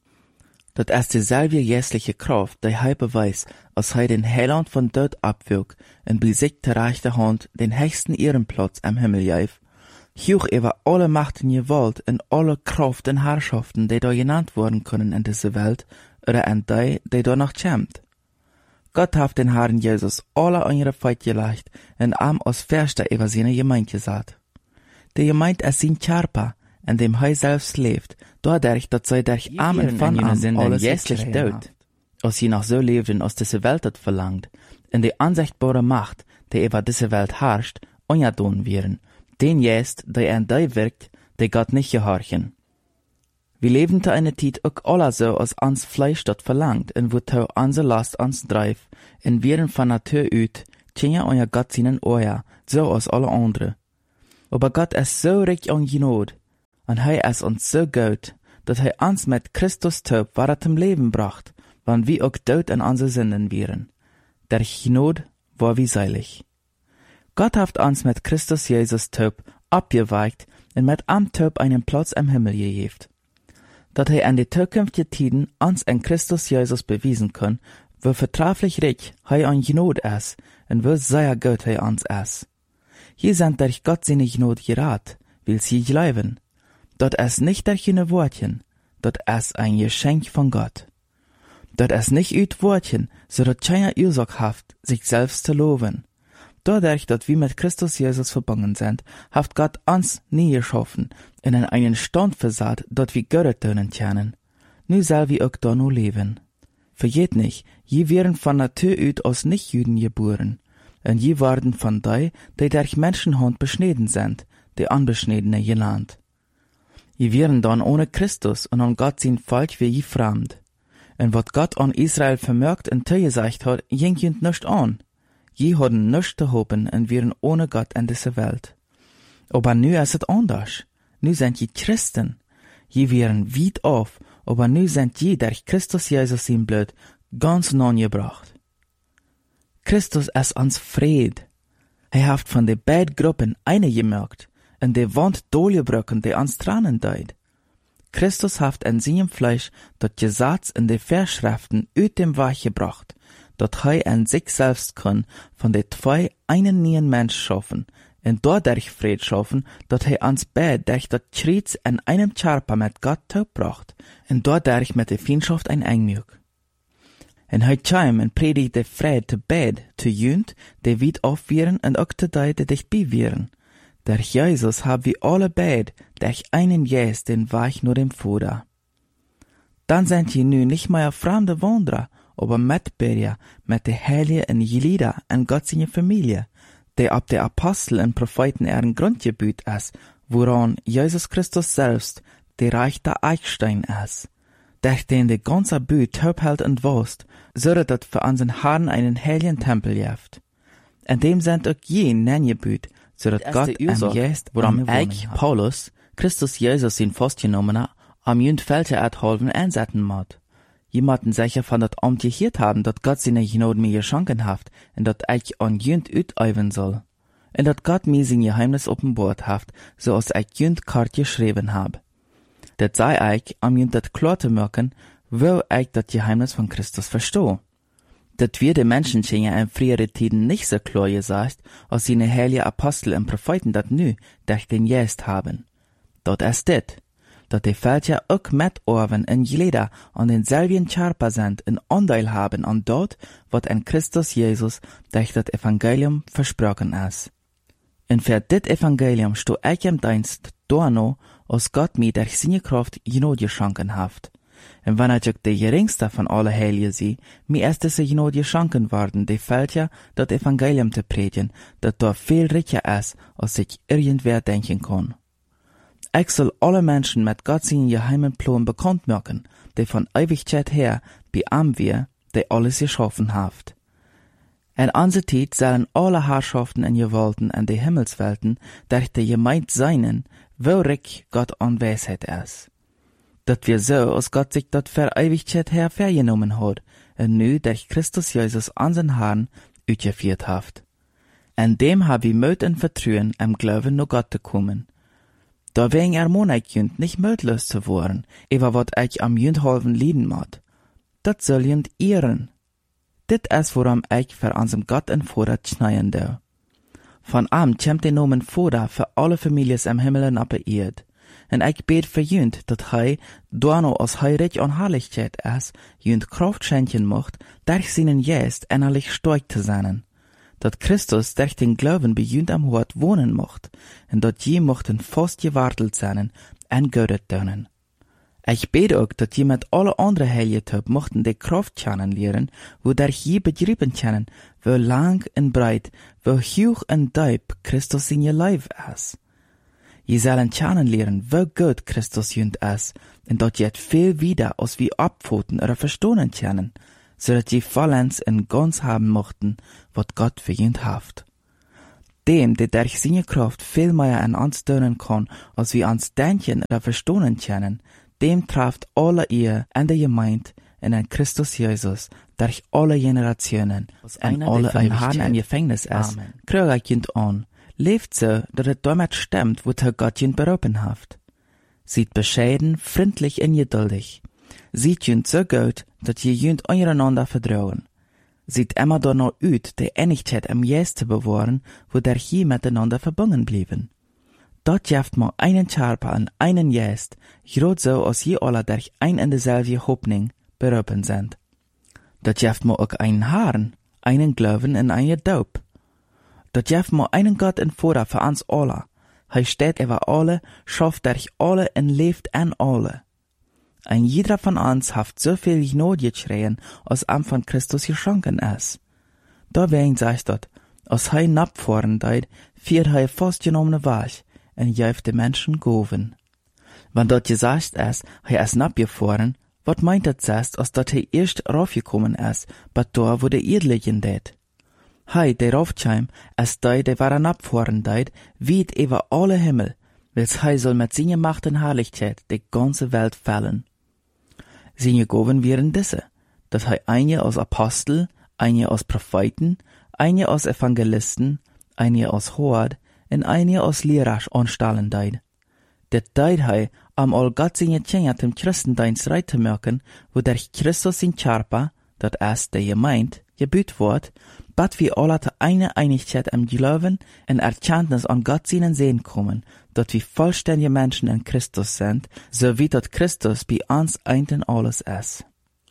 [SPEAKER 3] Das ist dieselbe geistliche Kraft, die beweist, als den Heiland von dort abwirkt und bei sich der rechte Hand den höchsten Ehrenplatz am Himmel gab, hoch über alle Macht und Gewalt und alle Kraft und Herrschaften, die da genannt worden können in dieser Welt, oder in die da noch kommt. Gott hat den Herrn Jesus alle an ihre Feit gelegt und ihm als Förster über seine Gemeinde gesagt. Die Gemeinde ist sein Körper, in dem selbst lebt, dadurch, dass sie durch ihm und von ihm alles jährlich tut. Als sie noch so lebten, als diese Welt das verlangt, in die unsichtbare Macht, die über diese Welt herrscht, ungeduldig werden, den jetzt, der in die wirkt, die Gott nicht gehorchen. Wir leben te eine Tijd ook alle so als ans Fleisch dat verlangt en wo tau anse Last ans drijf en wieren van Natur uit, tjenja euer Gott seinen Oja, so als alle andere. Aber Gott ist so reich an Genot, und Hij ist uns so gut, dat Hij uns mit Christus taub waret im Leben bracht, wann wir auch dood in unsere Sünden wären. Der Genot war wie seilig. Gott hat uns mit Christus Jesus taub abgeweicht und mit am taub einen Platz im Himmel gegeben. Dat Hij in die zukünftigen Tiden uns in Christus Jesus bewiesen kann, wie vertrefflich reich Hij an Genot ist und wie sehr gut Hij uns ist. Hier sind durch Gott seine Genot gerat, will sie glauben. Dat ist nicht durch eine Wortchen, dat ist ein Geschenk von Gott. Dat ist nicht uit Wortchen, so dat keiner Ursache haft, sich selbst zu loben. Dadurch, dat wir mit Christus Jesus verbunden sind, haft Gott uns nie geschaffen, in einen Stand versaat, dat wir Gott tönen können. Nu soll wir auch da nur leben. Vergeht nicht, je wären von Natur uit aus Nicht-Juden geboren, und je waren von die durch Menschenhand beschnitten sind, die Unbeschnittene genannt. Je wären dann ohne Christus und an Gott sein Volk wie je fremd. Und wat Gott an Israel vermerkt und zugesagt hat, ging jünd nicht an. Je hadden nichts zu hoffen und wären ohne Gott in dieser Welt. Aber nu ist es anders. Nu sind je Christen. Je wären weit auf, aber nu sind je durch Christus Jesus sein Blut ganz nangebracht. Christus ist uns Fried. Hat von den beiden Gruppen eine gemerkt und die Wand durchgebrochen, die uns Tränen deut. Christus hat in seinem Fleisch das Gesetz in die Verschriften aus dem Weg gebracht, dat Hij in sich selbst kann von den zwei einen neuen Mensch schaffen und dadurch Fried schaffen, dat Hij uns beide durch das Kreuz in einem Körper mit Gott taubbracht und dadurch mit der Feindschaft ein Engmück. Und Hij kam und predigte Fried zu beide, zu jünd, die weit auf wären und auch zu die dichtbei wären. Durch Jesus haben wir alle beide durch einen Geist den Weg nur dem Vater. Dann sind je nu nicht mehr fremde Wanderer, aber Mitbürger mit den Heiligen in Gelida und Gott seine Familie, die ab der Apostel und Propheten ihren Grundgebiet ist, woran Jesus Christus selbst der reichte Eichstein ist, durch den die ganze Büt taub hält und wost, so dass für unseren Herrn einen heiligen Tempel gibt. In dem sind auch je Nengebüt, so dass Gott ein Geist, woran ich, Paulus, Christus Jesus ihn festgenommen hat, am jünd Felder erhalten einsetzen mod. Jemanden sicher von dat Amt gehiert haben, dat Gott seine Genot mir geschenken haft, und dat ich an jünd utüben soll. Und dat Gott mir sein Geheimnis offenbart haft, so als ich jünd kart geschrieben hab. Dat sei ich, am jünd dat klar zu merken, wo ich dat Geheimnis von Christus verstoh. Dat wir den Menschen in früheren Tiden nicht so klar gesagt, als seine heiligen Apostel und Propheten dat nu durch den Geist haben. Dat ist dit, dat die Völker auch mitorven in Gelida an denselben Körper sind und Anteil haben an dort, wat in Christus Jesus durch das Evangelium versprochen ist. Und für dit Evangelium sto ich im Dienst dorno, als Gott mir durch seine Kraft Genot geschenken haft. Und wenn ich auch der geringste von allen Heiligen sie, mir ist diese Genot geschenken worden, die Völker das Evangelium zu predigen, dat da viel reicher ist, als sich irgendwer denken kann. Ich soll alle Menschen mit Gott seinen geheimen Plan bekannt machen, die von Ewigkeit her bei ihm wir, die alles geschaffen haft. In unserer Zeit sollen alle Herrschaften und Gewalten in die Himmelswelten durch die Gemeinde seinen, wo reich Gott an Weisheit ist. Dat wir so, als Gott sich dat für Ewigkeit her vergenommen hat, und nu durch Christus Jesus unseren Herrn utgeführt haft. In dem hab wir Mut und Vertrauen im Glauben nur Gott zu kommen. Da wegen ermahn ich jünd nicht mutlos zu werden, über wat ich am jünd halben lieben mod. Dat soll jünd ehren. Dit ist, woran ich für unserem Gott und Vater schneien do. Von ihm kommt der Nomen Vater für alle Familien im Himmel und auf der Erde. Und ich bet für jünd, dat Hij, dorno als Hij reich an Herrlichkeit ist, jünd Kraft schenken mocht, durch seinen Geist innerlich stark zu sein. Dat Christus durch den Glauben bei jünd am Hort wohnen mocht, und dat je mochten fast gewartelt sein, en Gott tönen. Ich bete auch, dat je mit alle andere Heiligen mochten die Kraft kennenlernen, wodurch je begrieben können, wo lang und breit, wo hoch und tief Christus in ihr Leib ist.
[SPEAKER 2] Je sollen kennenlernen, wie gut Christus jünd ist, und dat je het viel wieder als wie abfoten oder verstohnen können, so dat je vollends in ganz haben mochten, wat Gott für jünd haft. Dem, der durch seine Kraft viel mehr an uns tun kann, als wir uns denken oder verstohnen können, dem trifft alle ihr in der Gemeinde in ein Christus Jesus durch alle Generationen und alle Ewigkeit ein Gefängnis ist, kriegt jünd an, lebt so, dass es damit stimmt, wo der Gott jünd berufen hat. Sieht bescheiden, freundlich und geduldig. Sieht jünd so gut, dass je jünd einander vertrauen. Sieht immer danach aus, die Einigkeit am Geist zu bewahren, wo der hier miteinander verbunden blieben. Dort jaft man einen Körper und einen Geist, gerade so als je alle durch ein und dieselbe Hoffnung berufen sind. Dort jaft man auch einen Herrn, einen Glauben und einen Taub. Dort jaft man einen Gott und Vater für uns alle. Er steht über alle, schafft durch alle und lebt an alle. Ein jeder von uns hat so viel Gnade geschrien, als am von Christus geschenken ist. Deswegen sagt dort, als er napfahren deit, fiert er festgenommene Weg und jäft die Menschen goven. Wenn dort gesagt ist, er ist napgefahren, wat meint das erst, als dat er erst raufgekommen ist, bat da, wo der Edlichen deit? Hei, der raufkam, als der war napfahren deit, weit über alle Himmel, wils er soll mit seiner Macht und Herrlichkeit die ganze Welt fällen. Seine Gaben wären diese, dass er eine als Apostel, eine als Propheten, eine als Evangelisten, eine als Hort und eine als Lehrer anstellen deit. Der deit er, all Gott seine Kinder dem Christendienst reit zu merken, wo durch Christus in Körper, dat ist der Gemeinde, gebüht wird, bat wir alle zu einer Einigkeit im Glauben und Erkenntnis an Gott seinen Sehen kommen, dat wir vollständige Menschen in Christus sind, so wie dat Christus bei uns ein und alles ist.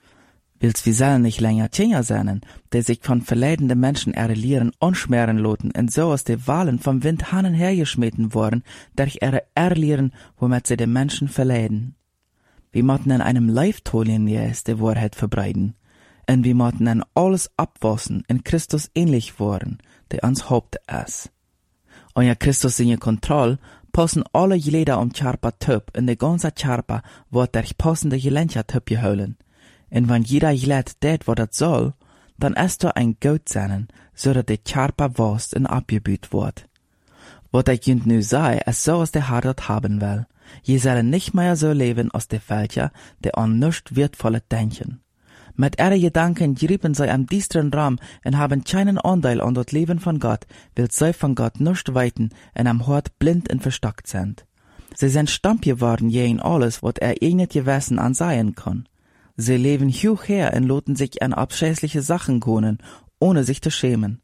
[SPEAKER 2] Willst wir sollen nicht länger Kinder sein, die sich von verleidenden Menschen ihre Lehren anschmieren loten und so aus den Wahlen vom Wind hin und her geschmeten worden, durch ihre Erlehren, womit sie den Menschen verleiden. Wir mochten in einem Leiftolien die Wahrheit verbreiten, und wir mochten in alles abwaschen, in Christus ähnlich worden, der uns Haupt ist. Und ja Christus in Kontrolle, passen alle Glieder Körper Typ, und der ganze Körper wird durch passende Gelenker Typ geholen. Und wenn jeder Glied tät, was das soll, dann ist da ein Gott sein, so dass der Körper wäscht und abgebüht wird. Was ich jünd nu sei, ist so, als der Herr das haben will. Je sollen nicht mehr so leben, als der Völker, der an nichts Wertvolles denken. Mit ihren Gedanken grieben sie am düsteren Raum und haben keinen Anteil an das Leben von Gott, weil sie von Gott nicht weiten und am Hort blind und verstockt sind. Sie sind stumm geworden je in alles, was nicht gewesen ansehen kann. Sie leben hoch her und loten sich an abscheuliche Sachen gönnen, ohne sich zu schämen.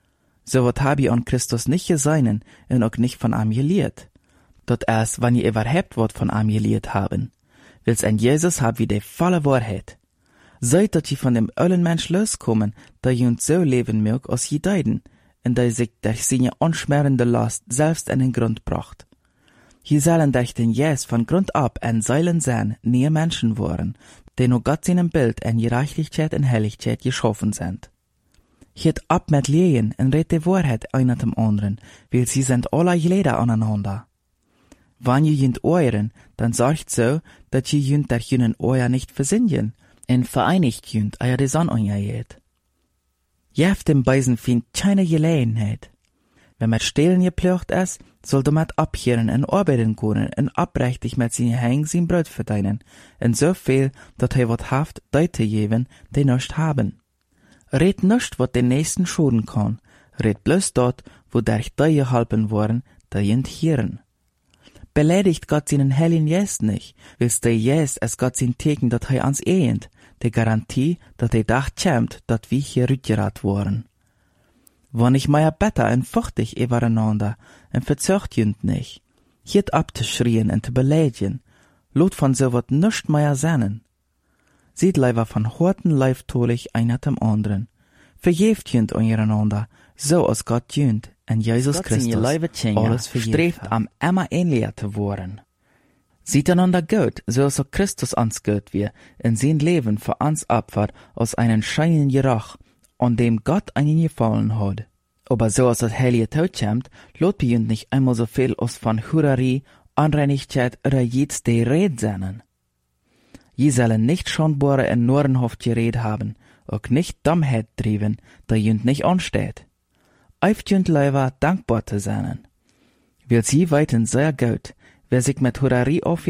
[SPEAKER 2] So wat hab ich an Christus nicht gesehen und auch nicht von ihm gelehrt. Dort erst, wenn ihr überhaupt wat von ihm gelehrt haben. Wils an Jesus hab wie die volle Wahrheit. Seid, dass ihr von dem ölen Mensch loskommen, da ihr uns so leben mögt, als je deiden, und da sich durch seine unschmerende Last selbst in den Grund bracht. Hier sollen durch den Jesus von Grund ab ein Seilen sein, nie Menschen waren, die nur Gott seinem Bild in Gerechtigkeit und Helligkeit geschaffen sind. Hiert ab mit Lehen und redet die Wahrheit einer dem anderen, weil sie sind alle Glieder aneinander. Wenn ihr jünd euren, dann sorgt so, dass ihr jünd der jünen euer nicht versinnen, und vereinigt jünd euer die Sonne anjahet. Jeft dem Beisen find keine Gelegenheit. Wenn mit Stehlen geplöcht ist, soll du mit abkehren und arbeiten können und abrechtig mit seinen Hängen sein Brot verdienen, und so viel, dass er wat haft Leute geben, die nicht haben. Red nicht, wat den Nächsten schaden kann, red bloß dort, wo durch die geholfen worden, die jünd hören. Beleidigt Gott seinen Heiligen Geist nicht, willst der Geist als Gott sein Teken, dat er uns ehend, die Garantie, dat er dach kämmt, dat wir hier rückgerat worden. Wann ich meier better und fuchtig übereinander, und verzögt jünd nicht, hiert abzuschrien und zu beleidigen, lot von so wat nischt meier sennen. Sieht leider von horten leiftolig einer dem anderen, verjeft jünd untereinander, so als Gott jünd, en Jesus Christus alles streeft am immer ähnlicher zu worden. Sieht einander gut, so als auch Christus uns gut wie, in sein Leben für uns opfert, aus einem scheinen Gerach, an dem Gott einen gefallen hat. Aber so als das heilige Tod kommt, lot bei uns nicht einmal so viel aus von Hurerei, Anreinigkeit oder jetzt die Red sein. Je sollen nicht schonbare in Norenhof gered haben, auch nicht Dummheit trieben, da jünd nicht ansteht. Eift jünd leider dankbar zu sein. Weil sie weiten sehr gut, wer sich mit Hurerei auf